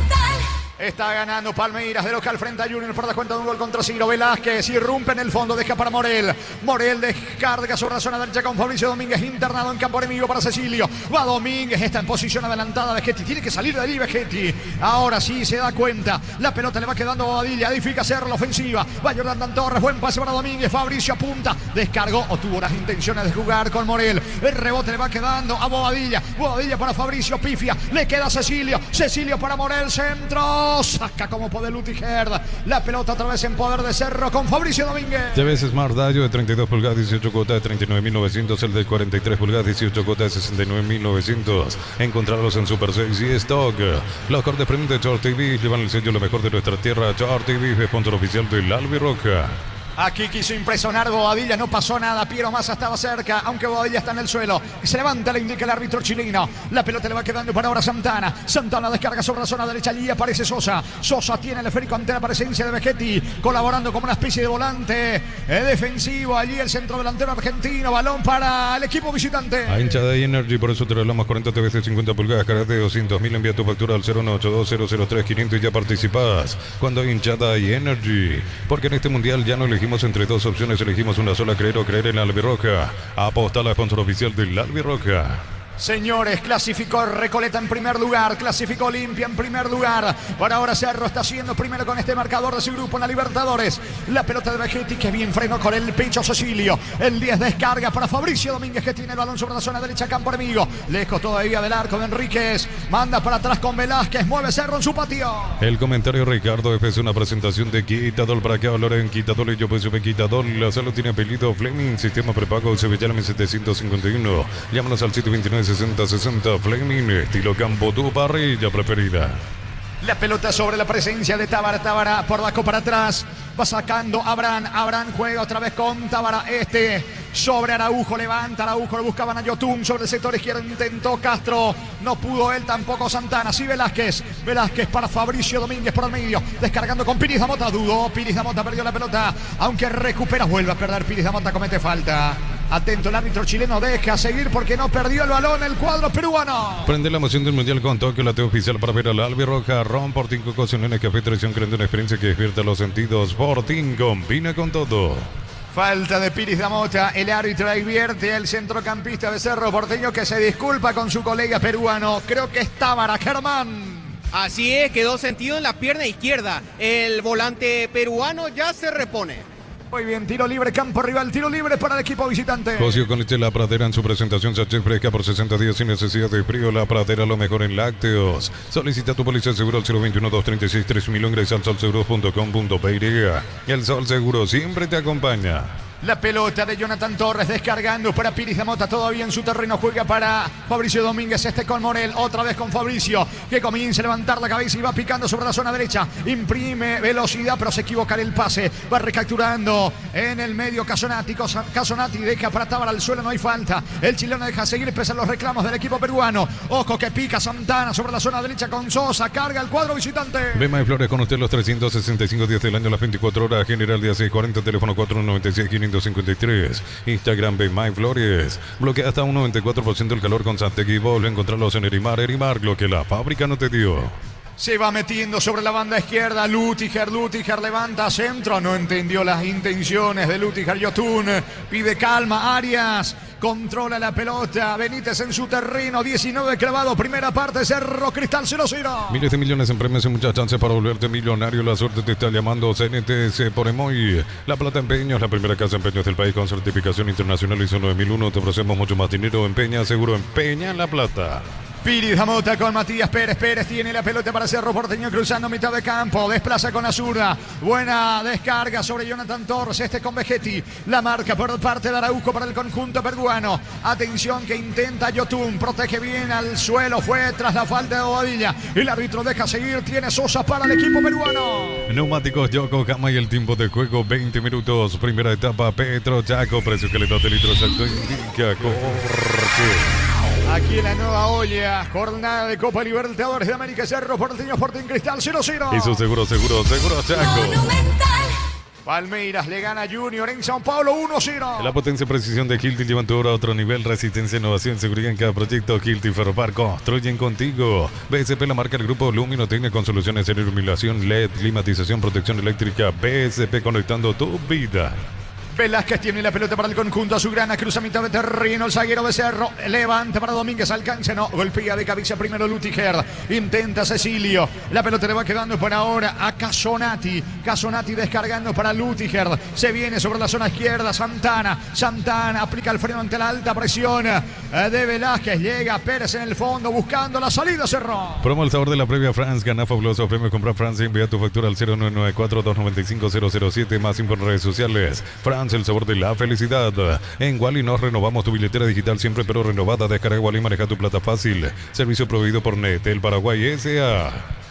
Está ganando Palmeiras de local frente a Junior por la cuenta de un gol contra Ciro Velázquez. Irrumpe en el fondo, deja para Morel. Morel descarga sobre la zona derecha con Fabricio Domínguez, internado en campo enemigo para Cecilio. Va Domínguez, está en posición adelantada Becchetti. Tiene que salir de ahí Becchetti. Ahora sí se da cuenta. La pelota le va quedando a Bobadilla. Edifica Cerro la ofensiva. Va Jordan Torres, buen pase para Domínguez. Fabricio apunta, descargó o tuvo las intenciones de jugar con Morel. El rebote le va quedando a Bobadilla. Bobadilla para Fabricio, pifia. Le queda a Cecilio. Cecilio para Morel, centro. Saca como poder Lutiger. La pelota otra vez en poder de Cerro con Fabricio Domínguez. TV Smart Dayo de 32 pulgadas, 18 cuotas de 39.900. El de 43 pulgadas, 18 cuotas de 69.900. Encontrarlos en Super 6 y Stock. Los cortes premium de Short TV llevan el sello lo mejor de nuestra tierra. Short TV, sponsor oficial del Albirroja. Aquí quiso impresionar Bobadilla, no pasó nada. Piero Massa estaba cerca, aunque Bobadilla está en el suelo. Se levanta, le indica el árbitro chileno. La pelota le va quedando para ahora Santana. Santana descarga sobre la zona derecha, allí aparece Sosa. Sosa tiene el esférico ante la presencia de Becchetti, colaborando como una especie de volante defensivo. Allí el centro delantero argentino, balón para el equipo visitante. A hinchada y Energy, por eso te regalamos 40 TV de 50 pulgadas, cargas de 200.000. Envía tu factura al 0182003-500 y ya participas. Cuando hay hinchada y Energy, porque en este mundial ya no elegimos entre dos opciones, elegimos una sola: creer o creer en la Albirroja. Aposta a la sponsor oficial del Albirroja. Señores, clasificó Recoleta en primer lugar, clasificó Olimpia en primer lugar. Por ahora Cerro está siendo primero con este marcador de su grupo en la Libertadores. La pelota de Becchetti, que bien frenó con el pecho Cecilio. El 10 descarga para Fabricio Domínguez, que tiene el balón sobre la zona derecha, campo enemigo. Lejos todavía del arco de Enríquez. Manda para atrás con Velázquez, mueve Cerro en su patio. El comentario Ricardo F es una presentación de Quitadol. Para que hablar en Quitadol y yo pues sube Quitadol. La sala tiene apellido Fleming, sistema prepago Sevillana 751. Llámanos al 729 60-60 Fleming, estilo campo, tu parrilla preferida. La pelota sobre la presencia de Tábara. Tábara por abajo para atrás. Va sacando Abraham. Abraham juega otra vez con Tábara. Sobre Araujo. Levanta Araujo. Lo buscaban a Yotun sobre el sector izquierdo. Intentó Castro. No pudo él tampoco Santana. Sí Velázquez. Velázquez para Fabricio Domínguez por el medio. Descargando con Piris Damota. Dudó. Piris Damota perdió la pelota. Aunque recupera. Vuelve a perder Piris Damota. Comete falta. Atento el árbitro chileno. Deja seguir porque no perdió el balón el cuadro peruano. Prende la emoción del Mundial con Tokio. La T oficial para ver al albirroja. Ron Portín ocasiones café traición creando una experiencia que despierta los sentidos. Portín combina con todo. Falta de Piris Damota, el árbitro advierte al centrocampista de Cerro Porteño que se disculpa con su colega peruano. Creo que es Tábara, Germán. Así es, quedó sentido en la pierna izquierda. El volante peruano ya se repone. Muy bien, tiro libre, campo rival, tiro libre para el equipo visitante. Cosio con leche La Pradera en su presentación sachet fresca por 60 días sin necesidad de frío. La Pradera, lo mejor en lácteos. Solicita tu póliza de seguro al 021-236-3000. Ingresa al solseguros.com.py. El Sol Seguro siempre te acompaña. La pelota de Jonathan Torres descargando para Piris Damota, todavía en su terreno, juega para Fabricio Domínguez, con Morel, otra vez con Fabricio, que comienza a levantar la cabeza y va picando sobre la zona derecha, imprime velocidad pero se equivoca en el pase, va recapturando en el medio Casonati deja para Tábara al suelo, no hay falta, el chileno deja seguir pese a los reclamos del equipo peruano, ojo que pica Santana sobre la zona derecha con Sosa, carga el cuadro visitante. Bema y Flores con usted los 365 días del año, las 24 horas, general de 640, teléfono 496-553, Instagram Bema y Flores, bloquea hasta un 94% el calor con Santegui, vuelve a encontrarlos en Erimar, lo que la fábrica no te dio. Se va metiendo sobre la banda izquierda. Lutiger levanta centro. No entendió las intenciones de Lutiger. Yotun pide calma. Arias controla la pelota. Benítez en su terreno. 19 clavado. Primera parte. Cerro Cristal 0-0. Miles de millones en premios y muchas chances para volverte millonario. La suerte te está llamando. CNTS por Emoy. La Plata Empeños, la primera casa de empeños del país con certificación internacional ISO 9001. Te ofrecemos mucho más dinero. Empeña, seguro empeña en La Plata. Piris Damota con Matías Pérez. Pérez tiene la pelota para Cerro Porteño cruzando mitad de campo. Desplaza con la zurda. Buena descarga sobre Jonathan Torres. Con Vegetti. La marca por parte de Araujo para el conjunto peruano. Atención que intenta Yotun. Protege bien al suelo. Fue tras la falta de Bobadilla. El árbitro deja seguir. Tiene Sosa para el equipo peruano. Neumáticos Yokohama y el tiempo de juego 20 minutos. Primera etapa Petro Chaco. Precio que le da de litro exacto indica corte. Aquí en la nueva olla, jornada de Copa Libertadores de América, Cerro Porteño, Sporting Cristal 0-0. Eso seguro Chaco. Monumental. Palmeiras le gana a Junior en Sao Paulo 1-0. La potencia y precisión de Hilti llevan tu obra a otro nivel. Resistencia, innovación, seguridad en cada proyecto. Hilti Ferropar construyen contigo. BSP, la marca del grupo Luminotecnia con soluciones en iluminación LED, climatización, protección eléctrica. BSP conectando tu vida. Velázquez tiene la pelota para el conjunto azulgrana, cruza mitad de terreno, el zaguero Becerro, levanta para Domínguez, alcance, no, golpea de cabeza primero Lutiger, intenta Cecilio, la pelota le va quedando por ahora a Casonati descargando para Lutiger, se viene sobre la zona izquierda, Santana aplica el freno ante la alta presión de Velázquez, llega Pérez en el fondo buscando la salida, Cerro. Promo el sabor de la previa France, gana fabulosos premios, compra France, envía tu factura al 0994-295-007, más info en redes sociales. France, el sabor de la felicidad. En Wally nos renovamos tu billetera digital siempre pero renovada. Descarga Wally y maneja tu plata fácil. Servicio proveído por Netel Paraguay S.A.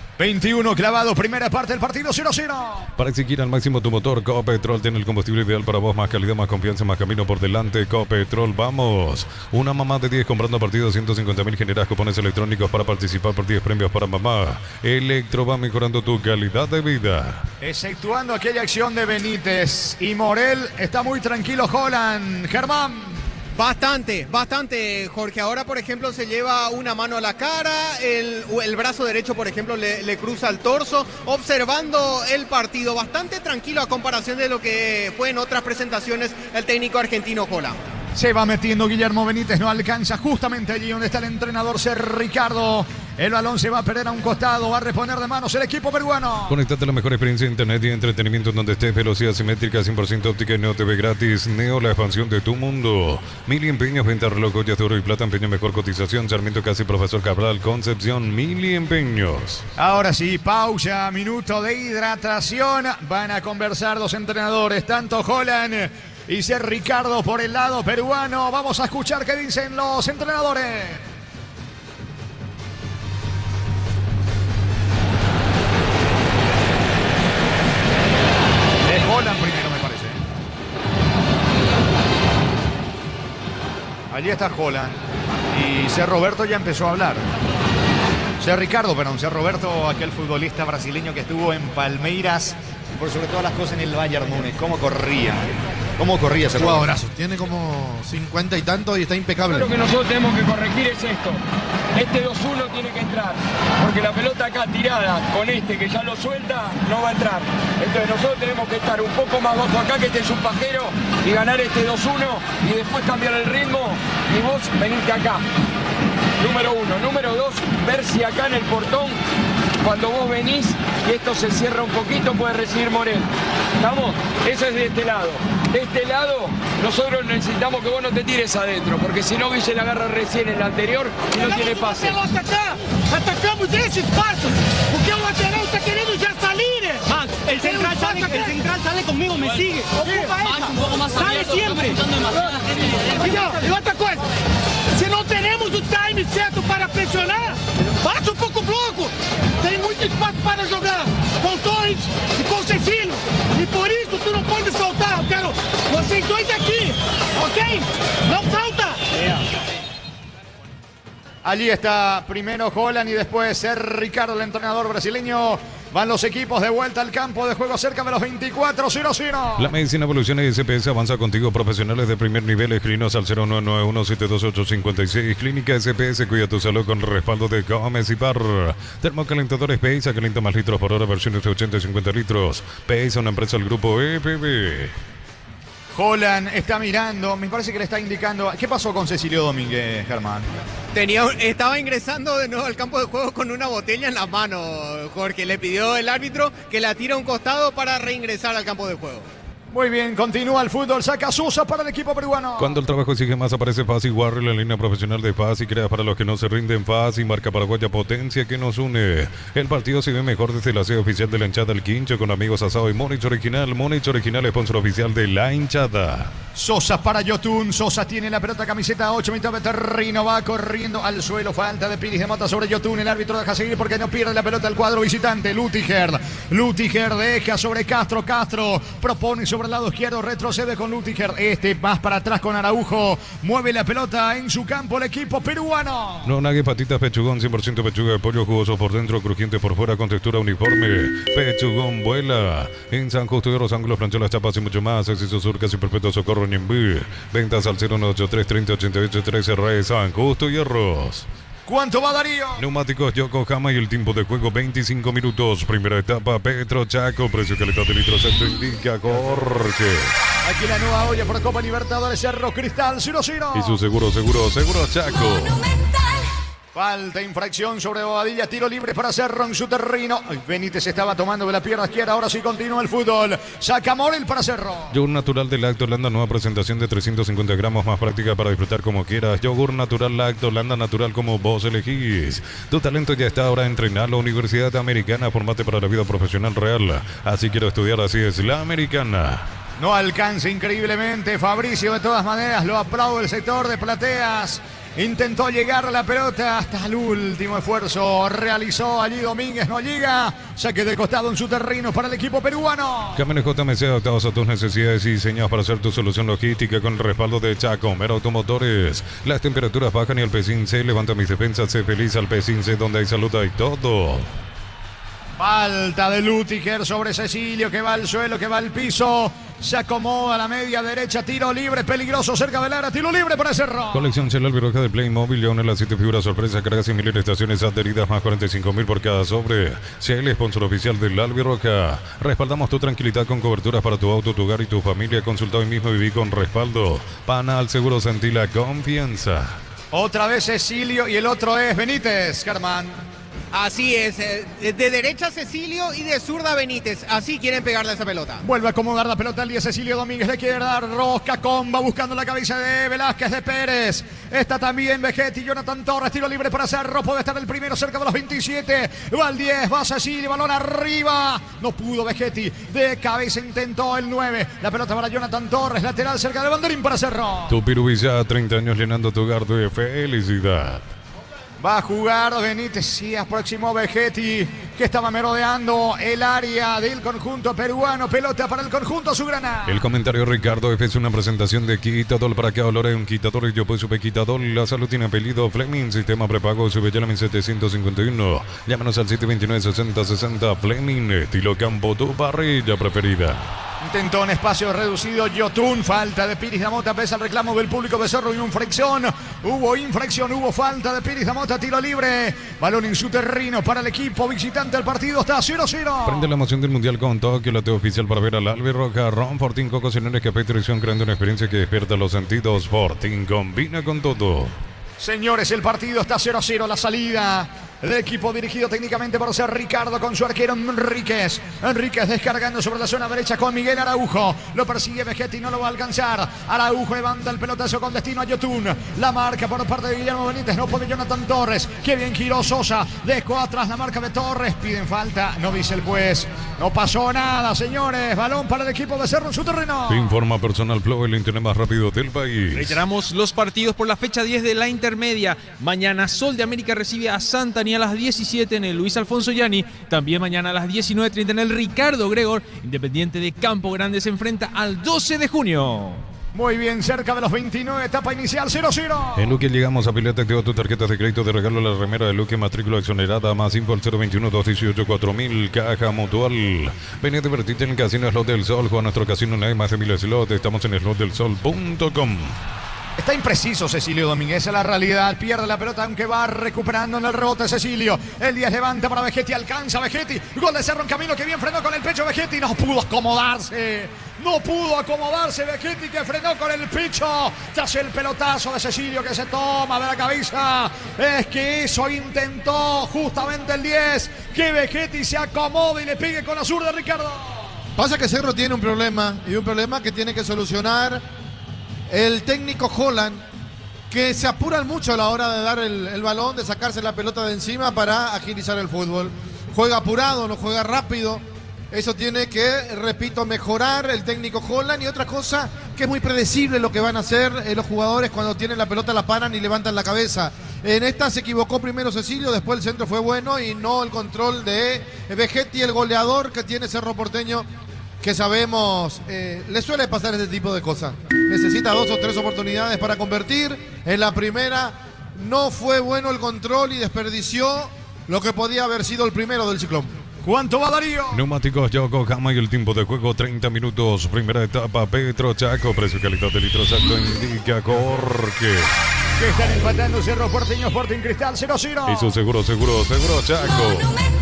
21 clavado, primera parte del partido 0-0. Para exigir al máximo tu motor, Copetrol tiene el combustible ideal para vos. Más calidad, más confianza, más camino por delante. Copetrol, vamos. Una mamá de 10 comprando a partir de 250.000 generas cupones electrónicos para participar por 10 premios para mamá. Electro va mejorando tu calidad de vida. Exceptuando aquella acción de Benítez y Morel, está muy tranquilo Holland. Germán. Bastante, Jorge. Ahora, por ejemplo, se lleva una mano a la cara, el brazo derecho, por ejemplo, le cruza el torso, observando el partido. Bastante tranquilo a comparación de lo que fue en otras presentaciones el técnico argentino Holland. Se va metiendo Guillermo Benítez, no alcanza justamente allí donde está el entrenador Ricardo. El balón se va a perder a un costado, va a reponer de manos el equipo peruano. Conéctate a la mejor experiencia de internet y entretenimiento en donde estés. Velocidad simétrica, 100% óptica y Neo TV gratis. Neo, la expansión de tu mundo. Mili Empeños, venta reloj, joyas de oro y plata, empeño mejor cotización. Sarmiento Casi, Profesor Cabral, Concepción, Mili Empeños. Ahora sí, pausa, minuto de hidratación. Van a conversar dos entrenadores, tanto Holland y Ricardo por el lado peruano. Vamos a escuchar qué dicen los entrenadores. Allí está Holland. Y C. Roberto ya empezó a hablar. C. Roberto, aquel futbolista brasileño que estuvo en Palmeiras, por sobre todas las cosas en el Bayern Múnich. ¿Cómo corría ese jugadorazo? Tiene como 50 y tanto y está impecable. Lo que nosotros tenemos que corregir es esto. Este 2-1 tiene que entrar, porque la pelota acá tirada con este que ya lo suelta, no va a entrar. Entonces nosotros tenemos que estar un poco más bajo acá, que este es un pajero, y ganar este 2-1 y después cambiar el ritmo y vos venirte acá. Número 1. Número 2, ver si acá en el portón, cuando vos venís y esto se cierra un poquito, puede recibir Morel. ¿Estamos? Eso es de este lado. De este lado, nosotros necesitamos que vos no te tires adentro, porque si no, Guille la agarra recién en el anterior y no tiene pase. Atacamos ese espacio, porque el lateral está queriendo ya salir. Max, el central sale conmigo, me sigue. Ocupa Max, un poco más sale abierto, siempre. Y otra cosa, se não temos o time certo para pressionar, baixa um pouco o bloco. Tem muito espaço para jogar com Torres e com Cecílio. E por isso tu não pode soltar. Eu quero vocês dois aqui, ok? Não falta. Allí está primero Holland y después Ricardo, el entrenador brasileño. Van los equipos de vuelta al campo de juego cerca de los 24-0-0. La medicina evoluciona y SPS avanza contigo. Profesionales de primer nivel. Escrinos al 0991-728-56. Clínica SPS cuida tu salud con respaldo de Gómez y Parr. Termocalentadores PEISA, calienta más litros por hora, versiones de 80 y 50 litros. PEISA, una empresa del grupo EPB. Holland está mirando, me parece que le está indicando. ¿Qué pasó con Cecilio Domínguez, Germán? Estaba ingresando de nuevo al campo de juego con una botella en la mano, Jorge. Le pidió el árbitro que la tire a un costado para reingresar al campo de juego. Muy bien, continúa el fútbol, saca Sosa para el equipo peruano. Cuando el trabajo exige más, aparece Faz y Warrior, la línea profesional de Faz y crea para los que no se rinden. Faz y marca paraguaya, potencia que nos une. El partido se ve mejor desde la sede oficial de la hinchada El Quincho, con amigos asado y Monich Original, sponsor oficial de la hinchada. Sosa para Yotun, Sosa tiene la pelota, camiseta 8, mitad de terreno, va corriendo al suelo, falta de Piris de Mota sobre Yotun, el árbitro deja seguir porque no pierde la pelota el cuadro visitante. Lutiger deja sobre Castro propone sobre el lado izquierdo, retrocede con Lutiger, más para atrás con Araujo, mueve la pelota en su campo el equipo peruano. No nague patitas pechugón, 100% pechuga de pollo, jugoso por dentro, crujiente por fuera, con textura uniforme. Pechugón vuela en San Justo de los Ángulos, planchó las chapas y mucho más. Exceso surcas y perpetuo socorro Ñembú. Ventas al 0183 30 88 13 RAE San Justo Hierros. ¿Cuánto va Darío? Neumáticos Yokohama y el tiempo de juego 25 minutos. Primera etapa Petro Chaco. Precio calidad de litro centro indica Jorge. Aquí la nueva olla por Copa Libertadores, Cerro Cristal 0-0. Y su seguro Chaco. Falta, infracción sobre Bobadilla, tiro libre para Cerro en su terreno. Benítez estaba tomando de la pierna izquierda, ahora sí continúa el fútbol. Saca Morel para Cerro. Yogur natural de Lacto Holanda, nueva presentación de 350 gramos, más práctica para disfrutar como quieras. Yogur natural Lacto Holanda, natural como vos elegís. Tu talento ya está, ahora entrenar. La Universidad Americana, formate para la vida profesional real. Así quiero estudiar, así es la Americana. No alcanza increíblemente Fabricio, de todas maneras lo aplaude el sector de plateas. Intentó llegar a la pelota hasta el último esfuerzo. Realizó allí Domínguez, no llega. Saque de costado en su terreno para el equipo peruano. Camiones JMC adaptados a tus necesidades y diseñados para hacer tu solución logística con el respaldo de Chacomer Automotores. Las temperaturas bajan y el P5C levanta mis defensas. Sé feliz al P5C, donde hay salud hay todo. Falta de Lutiger sobre Cecilio, que va al suelo, que va al piso. Se acomoda a la media derecha, tiro libre, peligroso cerca del área, tiro libre para Cerro. Colección Shell Albiroca de Playmobil, ya una de las 7 figuras sorpresa, cargas y 1000 estaciones adheridas, más 45.000 por cada sobre. Shell, sponsor oficial del Albiroca. Respaldamos tu tranquilidad con coberturas para tu auto, tu hogar y tu familia. Consulta hoy mismo y viví con respaldo. Panal Seguro, sentí la confianza. Otra vez Cecilio y el otro es Benítez, Germán. Así es, de derecha Cecilio y de zurda Benítez. Así quieren pegarle a esa pelota. Vuelve a acomodar la pelota al 10 Cecilio Domínguez. Le quiere dar rosca, comba, buscando la cabeza de Velázquez de Pérez. Está también Vegetti, Jonathan Torres, tiro libre para Cerro. Puede estar el primero cerca de los 27. Va al 10, va Cecilio, balón arriba. No pudo Vegetti, de cabeza intentó el 9. La pelota para Jonathan Torres, lateral cerca del banderín para Cerro. Tu Pirubilla, 30 años llenando tu hogar de felicidad. Va a jugar Benítez, sí, próximo Vegetti, que estaba merodeando el área del conjunto peruano. Pelota para el conjunto azulgrana. El comentario Ricardo F es una presentación de Quitadol. Para que olore un Quitadol y yo pues supe Quitadol. La salud tiene apellido Fleming. Sistema prepago Subellame 751. Llámanos al 729-6060. Fleming, estilo campo, tu parrilla preferida. Intentó un espacio reducido Yotun. Falta de Piris Damota. Pese al reclamo del público Becerro y infracción. Hubo infracción, hubo falta de Piris Damota. Tiro libre. Balón en su terreno para el equipo visitante. El partido está 0-0. Prende la emoción del Mundial con Tokio, la teo oficial para ver al Albirroja. Ron Fortín, Coco, señores, café y televisión, creando una experiencia que despierta los sentidos. Fortín combina con todo. Señores, el partido está 0-0. La salida del equipo dirigido técnicamente por ser Ricardo con su arquero Enríquez. Enríquez descargando sobre la zona derecha con Miguel Araujo. Lo persigue Vegetti, no lo va a alcanzar. Araujo levanta el pelotazo con destino a Yotun. La marca por parte de Guillermo Benítez. No puede Jonathan Torres. Qué bien giró Sosa. Dejó atrás la marca de Torres. Piden falta. No dice el juez. No pasó nada, señores. Balón para el equipo de Cerro en su terreno. Informa Personal Flow, el internet más rápido del país. Reiteramos los partidos por la fecha 10 de la intermedia. Mañana Sol de América recibe a Santani a las 17 en el Luis Alfonso Yanni. También mañana a las 19:30 en el Ricardo Gregor. Independiente de Campo Grande se enfrenta al 12 de junio. Muy bien, cerca de los 29, etapa inicial 0-0. En Luque llegamos a Pileta, activa tu tarjeta de crédito de regalo la remera de Luque, matrícula exonerada, más info al 021-218-4000, Caja Mutual. Ven a divertirte en el Casino Slot del Sol, juega nuestro casino, no hay más de 1000 slots, estamos en slotdelsol.com. Está impreciso Cecilio Domínguez, la realidad. Pierde la pelota aunque va recuperando en el rebote Cecilio. El 10 levanta para Vegetti, alcanza Vegetti. Gol de Cerro en camino, que bien frenó con el pecho Vegetti. No pudo acomodarse. No pudo acomodarse Vegetti, que frenó con el pecho. Tras el pelotazo de Cecilio que se toma de la cabeza. Es que eso intentó justamente el 10. Que Vegetti se acomode y le pegue con la zurda de Ricardo. Pasa que Cerro tiene un problema, y un problema que tiene que solucionar el técnico Holland, que se apuran mucho a la hora de dar el balón, de sacarse la pelota de encima para agilizar el fútbol. Juega apurado, no juega rápido. Eso tiene que, repito, mejorar el técnico Holland. Y otra cosa, que es muy predecible lo que van a hacer los jugadores cuando tienen la pelota, la paran y levantan la cabeza. En esta se equivocó primero Cecilio, después el centro fue bueno y no el control de Vegetti, el goleador que tiene Cerro Porteño, que sabemos, le suele pasar ese tipo de cosas. Necesita 2 o 3 oportunidades para convertir. En la primera no fue bueno el control y desperdició lo que podía haber sido el primero del Ciclón. ¿Cuánto va Darío? Neumáticos Yokohama y el tiempo de juego 30 minutos. Primera etapa Petro Chaco. Precio y calidad de litro exacto indica Jorge. Que están empatando Cerro Porteño, Sporting Cristal 0-0. Eso seguro Chaco.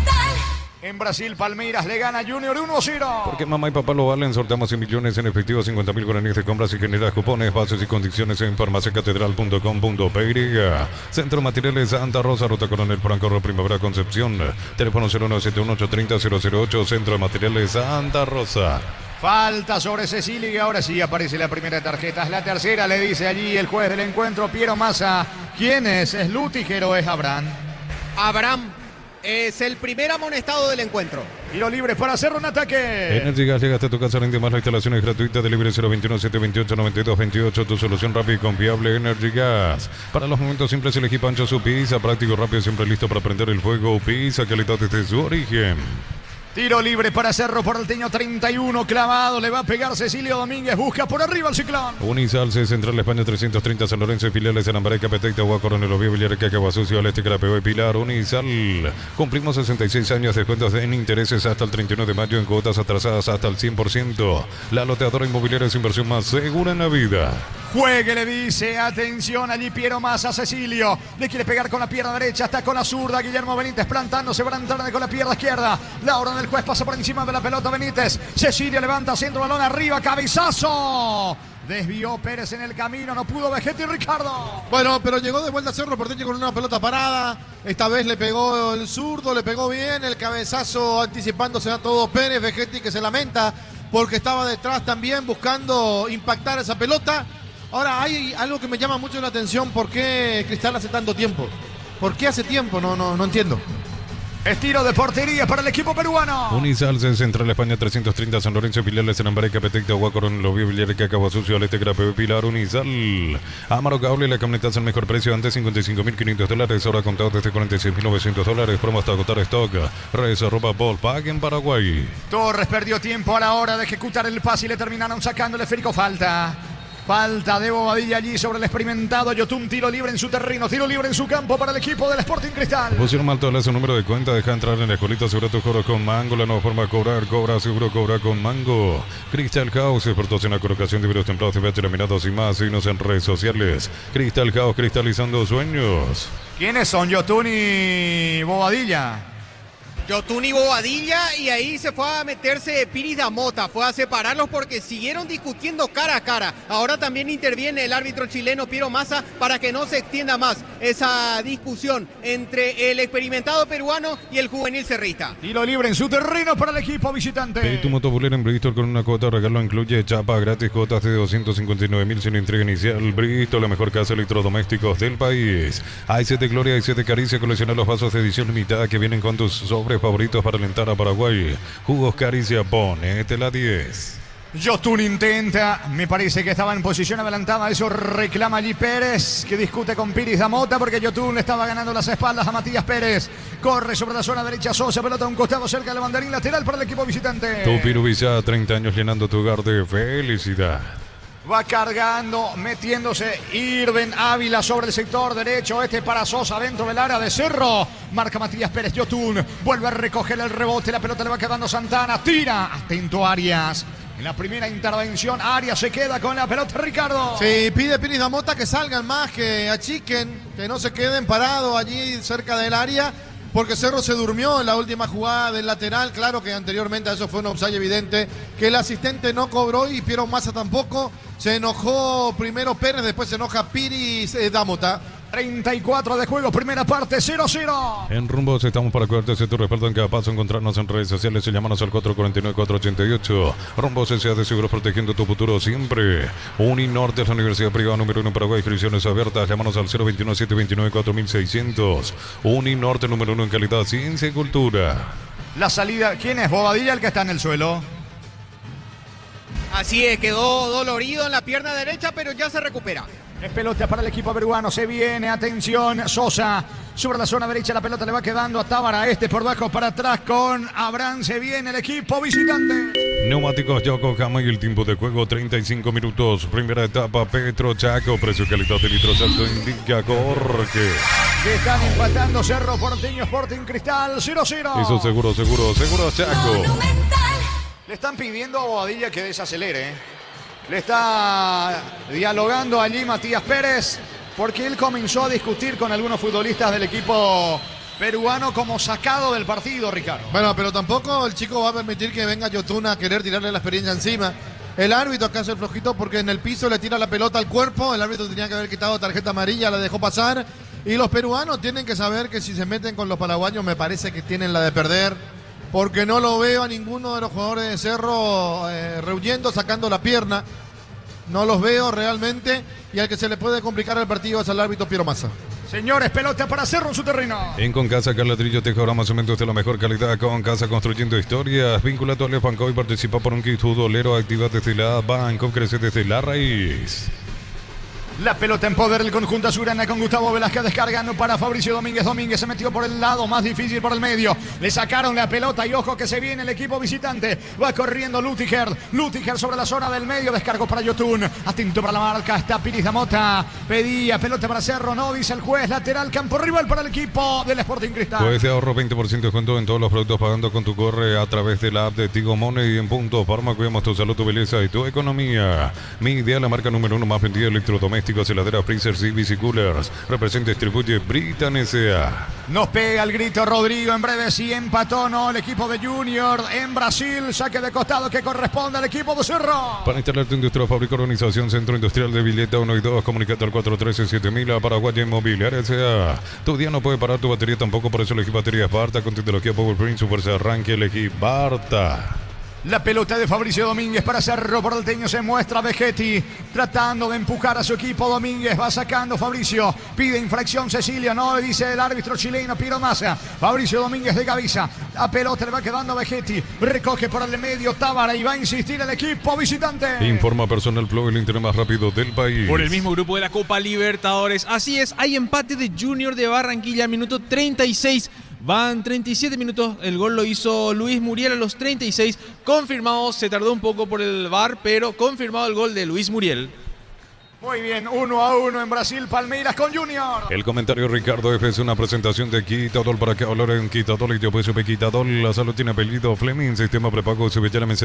En Brasil, Palmeiras le gana Junior 1-0. Porque mamá y papá lo valen. Sorteamos 100 millones en efectivo, 50.000 guaraníes de compras y generas cupones, bases y condiciones en farmaciacatedral.com.py. Centro Materiales Santa Rosa, Ruta Coronel Franco, Primavera Concepción. Teléfono 0971-830-008, Centro de Materiales Santa Rosa. Falta sobre Cecilio y ahora sí aparece la primera tarjeta. Es la tercera, le dice allí el juez del encuentro, Piero Massa. ¿Quién es? ¿Es Lutiger o es Abraham? Abraham es el primer amonestado del encuentro. Tiro libre para hacer un ataque. Energy Gas llega hasta tu casa, rinde más. La instalación es gratuita. Delivery 021-728-9228. Tu solución rápida y confiable. Energy Gas. Para los momentos simples, elegí Pancho su pizza. Práctico, rápido, siempre listo para prender el fuego. Pizza, calidad desde su origen. Tiro libre para Cerro Porteño, 31 clavado, le va a pegar Cecilio Domínguez, busca por arriba el Ciclón. Unisal, Central España 330, San Lorenzo, filiales en Ambaré, Capetec, Agua, Coronel Oviedo, Villarreal, Caguazú, al Este, Carapeo y Pilar. Unisal, cumplimos 66 años de cuentas en intereses hasta el 31 de mayo, en cuotas atrasadas hasta el 100%. La loteadora inmobiliaria es inversión más segura en la vida. Juegue, le dice, atención, allí Piero Massa, Cecilio, le quiere pegar con la pierna derecha, está con la zurda, Guillermo Benítez plantándose para entrar con la pierna izquierda. La orden del juez pasa por encima de la pelota Benítez. Cecilio levanta, centro, balón arriba, cabezazo. Desvió Pérez en el camino, no pudo Vegetti, Ricardo. Bueno, pero llegó de vuelta a Cerro Porteño con una pelota parada. Esta vez le pegó el zurdo, le pegó bien, el cabezazo anticipándose a todo Pérez. Vegetti que se lamenta porque estaba detrás también buscando impactar esa pelota. Ahora hay algo que me llama mucho la atención. ¿Por qué Cristal hace tanto tiempo? ¿Por qué hace tiempo? No entiendo. Estilo de portería para el equipo peruano. Unisal, Central España 330, San Lorenzo, Pilar, Senambaré, Capetecta, Huacorón, Lobio, Villar, Cacabo, Sucio, Alete, Grape, Pilar, Unisal. Amaro Cable, la camioneta al mejor precio, antes $55.500, ahora contado desde $46.900, promo hasta agotar stock. Reserva Ballpark en Paraguay. Torres perdió tiempo a la hora de ejecutar el pase y le terminaron sacando el esférico. Falta de Bobadilla allí sobre el experimentado Yotun. Tiro libre en su terreno, tiro libre en su campo para el equipo del Sporting Cristal. Pusieron mal todo su número de cuenta, deja entrar en la escuelita, seguro tu cobro con Mango, la nueva forma de cobrar, cobra seguro, cobra con Mango. Crystal House, expertos en la colocación de videos templados, TVH laminados y más, signos en redes sociales. Crystal House, cristalizando sueños. ¿Quiénes son Yotun y Bobadilla? Yotun y Bobadilla, y ahí se fue a meterse Piris Damota, fue a separarlos porque siguieron discutiendo cara a cara. Ahora también interviene el árbitro chileno Piero Massa para que no se extienda más esa discusión entre el experimentado peruano y el juvenil cerrista. Tiro libre en su terreno para el equipo visitante. Pide tu motobulera en Bristol con una cuota de regalo, incluye chapa gratis, cuotas de 259.000 sin entrega inicial. Bristol, la mejor casa de electrodomésticos del país. A7 Gloria, A7 Caricia, colecciona los vasos de edición limitada que vienen con tus sobres favoritos para alentar a Paraguay. Jugos Caricia, ponete la 10. Yotun intenta, me parece que estaba en posición adelantada, eso reclama allí Pérez, que discute con Piris Damota porque Yotun le estaba ganando las espaldas a Matías Pérez. Corre sobre la zona derecha Sosa, pelota a un costado cerca del banderín lateral para el equipo visitante. Tu Pirubizá, 30 años llenando tu hogar de felicidad. Va cargando, metiéndose Irben Ávila sobre el sector derecho. Para Sosa dentro del área de Cerro. Marca Matías Pérez. Yotun vuelve a recoger el rebote. La pelota le va quedando Santana. Tira. Atento Arias. En la primera intervención, Arias se queda con la pelota, Ricardo. Sí, pide Piris Damota que salgan más, que achiquen, que no se queden parados allí cerca del área. Porque Cerro se durmió en la última jugada del lateral. Claro que anteriormente a eso fue un offside evidente que el asistente no cobró y Piero Massa tampoco. Se enojó primero Pérez, después se enoja Piris Damota. 34 de juego, primera parte, 0-0. En Rumbos estamos para cuidarte tu respaldo en cada paso. Encontrarnos en redes sociales y llamarnos al 449-488. Rumbos S.A. de Seguros, protegiendo tu futuro siempre. Uninorte es la universidad privada número 1 en Paraguay. Inscripciones abiertas. Llámanos al 021-729-4600. Uninorte número 1 en calidad, ciencia y cultura. La salida, ¿quién es? Bobadilla, el que está en el suelo. Así es, quedó dolorido en la pierna derecha, pero ya se recupera. Es pelota para el equipo peruano, se viene, atención, Sosa, sobre la zona derecha, la pelota le va quedando a Tábara, por bajo para atrás con Abraham, se viene el equipo visitante. Neumáticos Yokohama y el tiempo de juego 35 minutos, primera etapa Petro Chaco, precio calidad de litro salto indica Jorge. Que están empatando Cerro Porteño, Sporting Cristal, 0-0. Eso seguro Chaco. Le están pidiendo a Bobadilla que desacelere. Le está dialogando allí Matías Pérez porque él comenzó a discutir con algunos futbolistas del equipo peruano como sacado del partido, Ricardo. Bueno, pero tampoco el chico va a permitir que venga Yotun a querer tirarle la experiencia encima. El árbitro acá hace el flojito porque en el piso le tira la pelota al cuerpo. El árbitro tenía que haber quitado tarjeta amarilla, la dejó pasar. Y los peruanos tienen que saber que si se meten con los paraguayos me parece que tienen la de perder. Porque no lo veo a ninguno de los jugadores de Cerro rehuyendo, sacando la pierna. No los veo realmente. Y al que se le puede complicar el partido es al árbitro Piero Massa. Señores, pelota para Cerro en su terreno. En Concasa, Carladrillo, Tejorama, cementos de la mejor calidad. Concasa, construyendo historias. Vincula a tu Banco y participa por un kit futbolero. Activa desde la Banco, crece desde la raíz. La pelota en poder del conjunto azulgrana con Gustavo Velázquez descargando para Fabricio Domínguez. Domínguez se metió por el lado más difícil, por el medio. Le sacaron la pelota y ojo que se viene el equipo visitante. Va corriendo Lutiger. Lutiger sobre la zona del medio. Descargo para Yotun. Atento para la marca. Está Piris Damota. Pedía pelota para Cerro. No, dice el juez. Lateral, campo rival para el equipo del Sporting Cristal. Juez de ahorro 20% de descuento en todos los productos pagando con tu corre a través de la app de Tigo Money y en Punto Farma. Cuidamos tu salud, tu belleza y tu economía. Mi idea, la marca número 1 más vendida de electrodomésticos, heladeras, freezers y bicicoolers. Representa y distribuye Britan S.A. Nos pega el grito Rodrigo. En breve sí empató, ¿no? El equipo de Junior en Brasil. Saque de costado que corresponde al equipo de Cerro. Para instalar tu industria, fábrica, organización, centro industrial de Villeta 1 y 2, comunicate al 413-7000 a Paraguay Inmobiliaria S.A. Tu día no puede parar tu batería tampoco, por eso elegí baterías Barta con tecnología PowerPrint, su fuerza de arranque, elegí Barta. La pelota de Fabricio Domínguez para Cerro Porteño. Se muestra Vegetti tratando de empujar a su equipo. Domínguez va sacando Fabricio. Pide infracción Cecilio. No, dice el árbitro chileno Piero Massa. Fabricio Domínguez de cabeza. La pelota le va quedando a Vegetti. Recoge por el medio Tábara y va a insistir el equipo visitante. Informa Personal Flow, el internet más rápido del país. Por el mismo grupo de la Copa Libertadores. Así es, hay empate de Junior de Barranquilla, minuto 36. Van 37 minutos, el gol lo hizo Luis Muriel a los 36. Confirmado, se tardó un poco por el VAR, pero confirmado el gol de Luis Muriel. Muy bien, 1-1 en Brasil, Palmeiras con Junior. El comentario Ricardo F es una presentación de Quitadol para que hablar en Quitadol y yo pues supe Quitadol. La salud tiene apellido Fleming, sistema prepago Subellame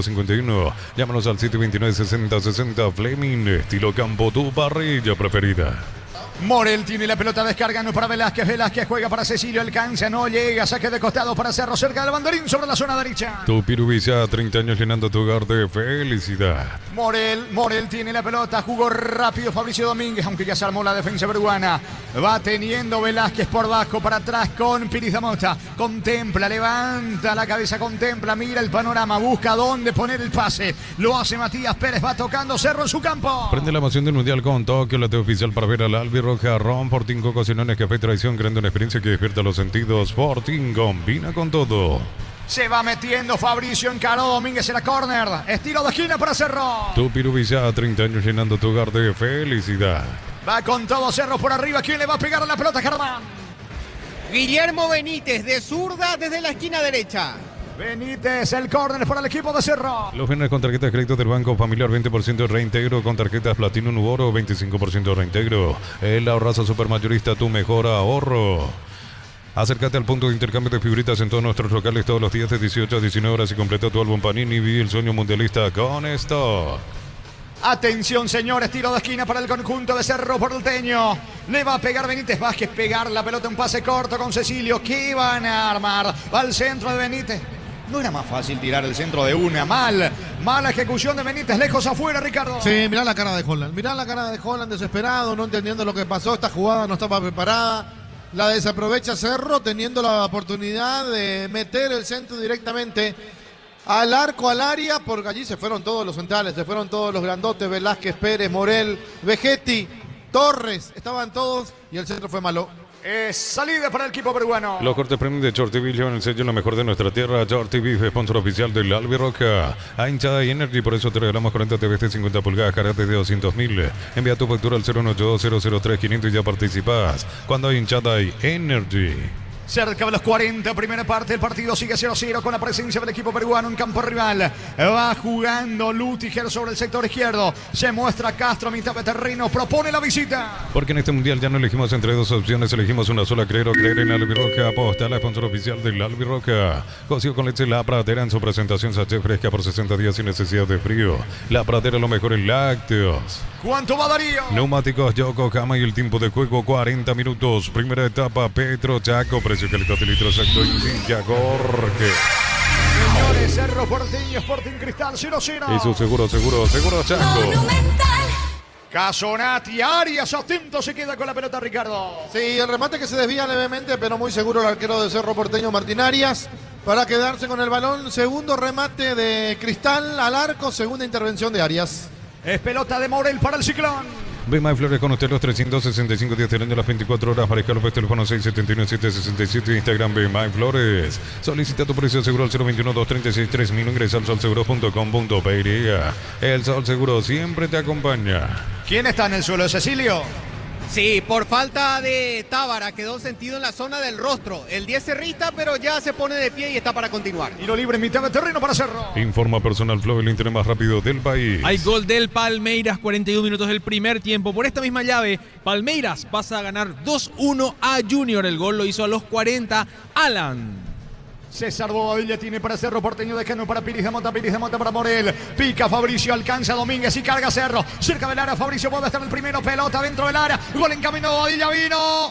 751. Llámanos al 729-6060 Fleming, estilo campo, tu parrilla preferida. Morel tiene la pelota descargando para Velázquez. Velázquez juega para Cecilio, alcanza, no llega. Saque de costado para Cerro, cerca del banderín sobre la zona derecha. Tu Pirubisa, 30 años llenando tu hogar de felicidad. Morel tiene la pelota, jugó rápido Fabricio Domínguez, aunque ya se armó la defensa peruana. Va teniendo Velázquez por bajo, para atrás con Pirizamota. Contempla, levanta la cabeza, contempla, mira el panorama, busca dónde poner el pase. Lo hace Matías Pérez, va tocando Cerro en su campo. Prende la emoción del Mundial con Tokio, la TV oficial para ver al Albirroja. Ron Fortín, Cocinaciones, Café Tradición, creando una experiencia que despierta los sentidos. Fortín combina con todo. Se va metiendo Fabricio, encaró Domínguez en la córner. Estilo de esquina para Cerro. Tu Pirubisa, 30 años llenando tu hogar de felicidad. Va con todo Cerro por arriba. ¿Quién le va a pegar a la pelota, Germán? Guillermo Benítez de zurda desde la esquina derecha. Benítez, el córner para el equipo de Cerro. Los viernes con tarjetas de crédito del Banco Familiar, 20% de reintegro. Con tarjetas Platino Nuboro, 25% de reintegro. El ahorrazo supermayorista, tu mejor ahorro. Acércate al punto de intercambio de figuritas en todos nuestros locales todos los días de 18 a 19 horas y completa tu álbum Panini y vive el sueño mundialista con esto. Atención, señores, tiro de esquina para el conjunto de Cerro Porteño. Le va a pegar Benítez Vázquez, pegar la pelota, un pase corto con Cecilio. ¿Qué van a armar? Va al centro de Benítez. No era más fácil tirar el centro de una. Mala ejecución de Benítez, lejos afuera, Ricardo. Sí, mirá la cara de Holland. Mirá la cara de Holland desesperado, no entendiendo lo que pasó. Esta jugada no estaba preparada. La desaprovecha Cerro, teniendo la oportunidad de meter el centro directamente al arco, al área, porque allí se fueron todos los centrales, se fueron todos los grandotes, Velázquez, Pérez, Morel, Vegetti, Torres, estaban todos y el centro fue malo. Salida para el equipo peruano. Los cortes premium de Short TV llevan el sello lo mejor de nuestra tierra. Short TV, sponsor oficial del Albirroja. A hinchada y Energy, por eso te regalamos 40 TVs de 50 pulgadas, cargate de 200.000. Envía tu factura al 0182003-500 y ya participas. Cuando hay hinchada y Energy. Cerca de los 40, primera parte del partido sigue 0-0 con la presencia del equipo peruano en campo rival. Va jugando Lutiger sobre el sector izquierdo. Se muestra Castro, mitad de terreno, propone la visita. Porque en este mundial ya no elegimos entre dos opciones, elegimos una sola, creer o creer en Albirroja. Aposta, la sponsor oficial del Albirroja. Cocido con leche La Pradera en su presentación sachet fresca por 60 días sin necesidad de frío. La Pradera, lo mejor en lácteos. ¿Cuánto va Darío? Neumáticos Yokohama y el tiempo de juego 40 minutos. Primera etapa Petro Chaco, precio calidad de litro exacto en Villa Jorge. Señores, Cerro Porteño, Sporting Cristal 0-0. Eso seguro Chaco. Casonati, Arias, atento, se queda con la pelota Ricardo. Sí, el remate que se desvía levemente, pero muy seguro el arquero de Cerro Porteño, Martín Arias, para quedarse con el balón. Segundo remate de Cristal al arco, segunda intervención de Arias. Es pelota de Morel para el Ciclón. Ve My Flores con usted los 365 días del año, las 24 horas. Mariscal López, teléfono 679-767, Instagram Ve My Flores. Solicita tu precio seguro al 021-236-3000. Ingresa al solseguro.com.pe. El Sol Seguro siempre te acompaña. ¿Quién está en el suelo, Cecilio? Sí, por falta de Tábara quedó sentido en la zona del rostro. El 10 cerrista, pero ya se pone de pie y está para continuar. Y lo libre en mitad de terreno para Cerro. Informa Personal Flow, el internet más rápido del país. Hay gol del Palmeiras, 41 minutos del primer tiempo. Por esta misma llave, Palmeiras pasa a ganar 2-1 a Junior. El gol lo hizo a los 40 Alan. César Bobadilla tiene para Cerro Porteño, dejando para Piris de Mota para Morel. Pica Fabricio, alcanza Domínguez y carga Cerro. Cerca del área, Fabricio puede estar el primero, pelota dentro del área. Gol en camino, Bobadilla vino.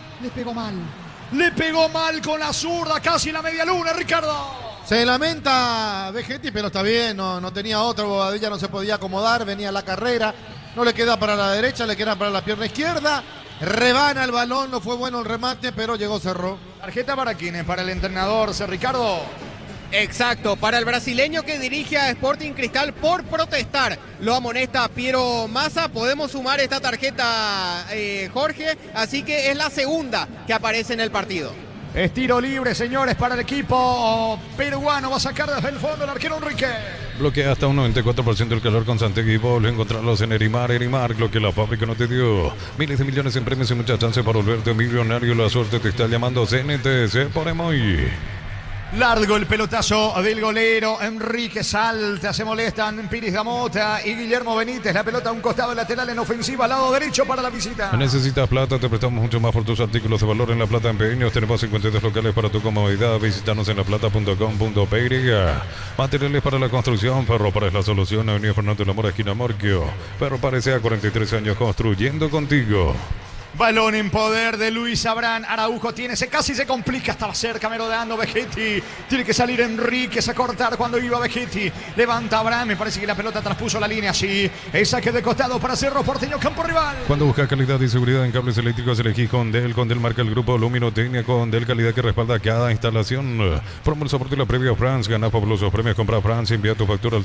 Le pegó mal con la zurda, casi la media luna, Ricardo. Se lamenta Vegetti, pero está bien, no tenía otro. Bobadilla no se podía acomodar, venía la carrera. No le queda para la derecha, le queda para la pierna izquierda. Rebana el balón, no fue bueno el remate, pero llegó Cerro. Tarjeta para quién, para el entrenador, Ricardo. Exacto, para el brasileño que dirige a Sporting Cristal por protestar. Lo amonesta Piero Massa. Podemos sumar esta tarjeta, Jorge, así que es la segunda que aparece en el partido. Es tiro libre, señores, para el equipo peruano. Va a sacar desde el fondo el arquero Enrique. Bloquea hasta un 94% el calor con Santegui y vuelve a encontrarlos en Erimar. Lo que la fábrica no te dio. Miles de millones en premios y muchas chances para volverte millonario. La suerte te está llamando. CNTC por Emoy. Largo el pelotazo del golero. Enrique salta, se molestan Piris Damota y Guillermo Benítez. La pelota a un costado lateral en ofensiva, al lado derecho para la visita. Necesitas plata, te prestamos mucho más por tus artículos de valor en La Plata Empeños. Tenemos 52 locales para tu comodidad. Visítanos en laplata.com.py. Materiales para la construcción. Ferropares la solución. Avenida Fernando de la Mora, esquina Morquio. Ferropares a 43 años construyendo contigo. Balón en poder de Luis Abrán. Araujo casi se complica. Estaba cerca merodeando Vegetti. Tiene que salir Enríquez a cortar cuando iba Vegetti. Levanta Abrán. Me parece que la pelota traspuso la línea. Sí. El saque de costado para Cerro Porteño, campo rival. Cuando buscas calidad y seguridad en cables eléctricos, elegí Condel. Condel marca el grupo Luminotecnia. Condel, calidad que respalda cada instalación. Promo el soporte de la previa France. Gana fabulosos premios. Compra France. Envía tu factura al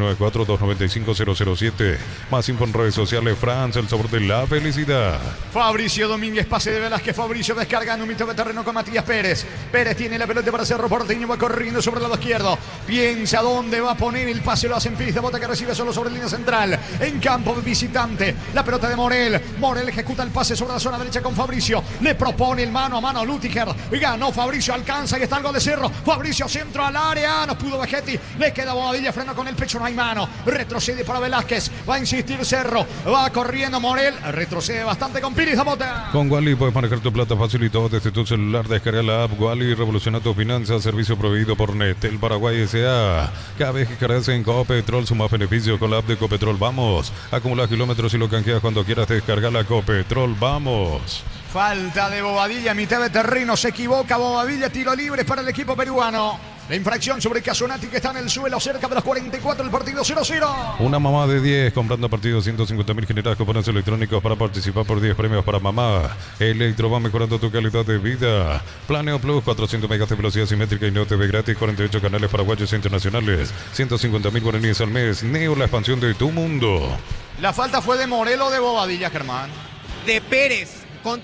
0994-295-007. Más info en redes sociales. France, el sabor de la felicidad. Fabricio Domínguez, pase de Velázquez. Fabricio descargando un mito de terreno con Matías Pérez. Pérez tiene la pelota para Cerro Porteño. Va corriendo sobre el lado izquierdo. Piensa dónde va a poner el pase. Lo hace en Piris de Bota, que recibe solo sobre línea central. En campo visitante. La pelota de Morel. Morel ejecuta el pase sobre la zona derecha con Fabricio. Le propone el mano a mano a Lutiger. Ganó Fabricio, alcanza y está el gol de Cerro. Fabricio centro al área. No pudo Vegetti. Le queda Bobadilla, freno con el pecho. No hay mano. Retrocede para Velázquez. Va a insistir Cerro. Va corriendo Morel. Retrocede bastante con Piris de Bota. Con Wally puedes manejar tu plata fácil y todo desde tu celular. Descarga la app Wally, revoluciona tus finanzas. Servicio proveído por Netel Paraguay S.A. Cada vez que cargas en Copetrol suma beneficio con la app de Copetrol. Vamos, acumula kilómetros y lo canjeas cuando quieras. Descargar la Copetrol. Vamos. Falta de Bobadilla, mitad de terreno. Se equivoca Bobadilla. Tiro libre para el equipo peruano. La infracción sobre Casonati, que está en el suelo cerca de los 44, el partido 0-0. Una mamá de 10 comprando partidos 150.000 generadas cupones electrónicos para participar por 10 premios para mamá. Electro va mejorando tu calidad de vida. Planeo Plus, 400 megas de velocidad simétrica y no TV gratis, 48 canales paraguayos e internacionales, 150.000 guaraníes al mes. Neo, la expansión de tu mundo. La falta fue de Morel o de Bobadilla, Germán. De Pérez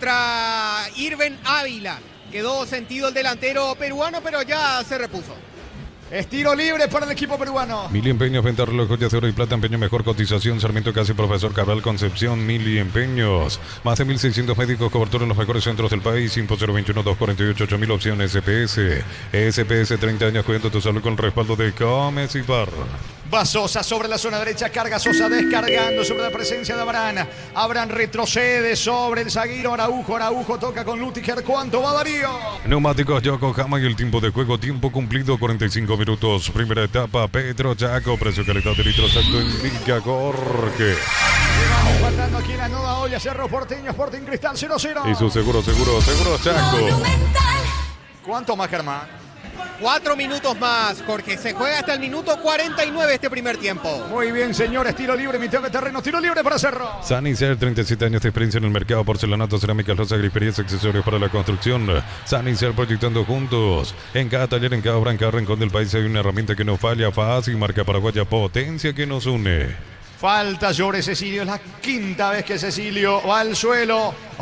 contra Irven Ávila. Quedó sentido el delantero peruano, pero ya se repuso. Es tiro libre para el equipo peruano. Mili Empeños, venta reloj, joyas de oro y plata, empeño mejor cotización. Sarmiento Casi, Profesor Cabral Concepción. Mili Empeños. Más de 1.600 médicos, cobertura en los mejores centros del país. Info 021-248-8000, opción SPS. SPS, 30 años cuidando tu salud con el respaldo de Gómez y Bar. Va Sosa sobre la zona derecha, carga Sosa descargando sobre la presencia de Abrán. Abrán retrocede sobre el zaguero Araujo. Araujo toca con Lutiger. ¿Cuánto va Darío? Neumáticos Yokohama y el tiempo de juego, tiempo cumplido 45 minutos. Primera etapa, Pedro Chaco, precio calidad de litro exacto indica Jorge. Vamos faltando aquí en la nueva olla. Cerro Porteño, Sporting Cristal 0-0. Y su seguro Chaco. ¿Cuánto más, Germán? 4 minutos más, Jorge. Se juega hasta el minuto 49 este primer tiempo. Muy bien, señores. Tiro libre, mitad de terreno. Tiro libre para Cerro. Sanicer, 37 años de experiencia en el mercado. Porcelanato, cerámicas, losas, griferías, accesorios para la construcción. Sanicer, proyectando juntos. En cada taller, en cada obra, en cada rincón del país hay una herramienta que no falla. Fácil, marca paraguaya, potencia que nos une. Falta sobre Cecilio. Es la quinta vez que Cecilio va al suelo.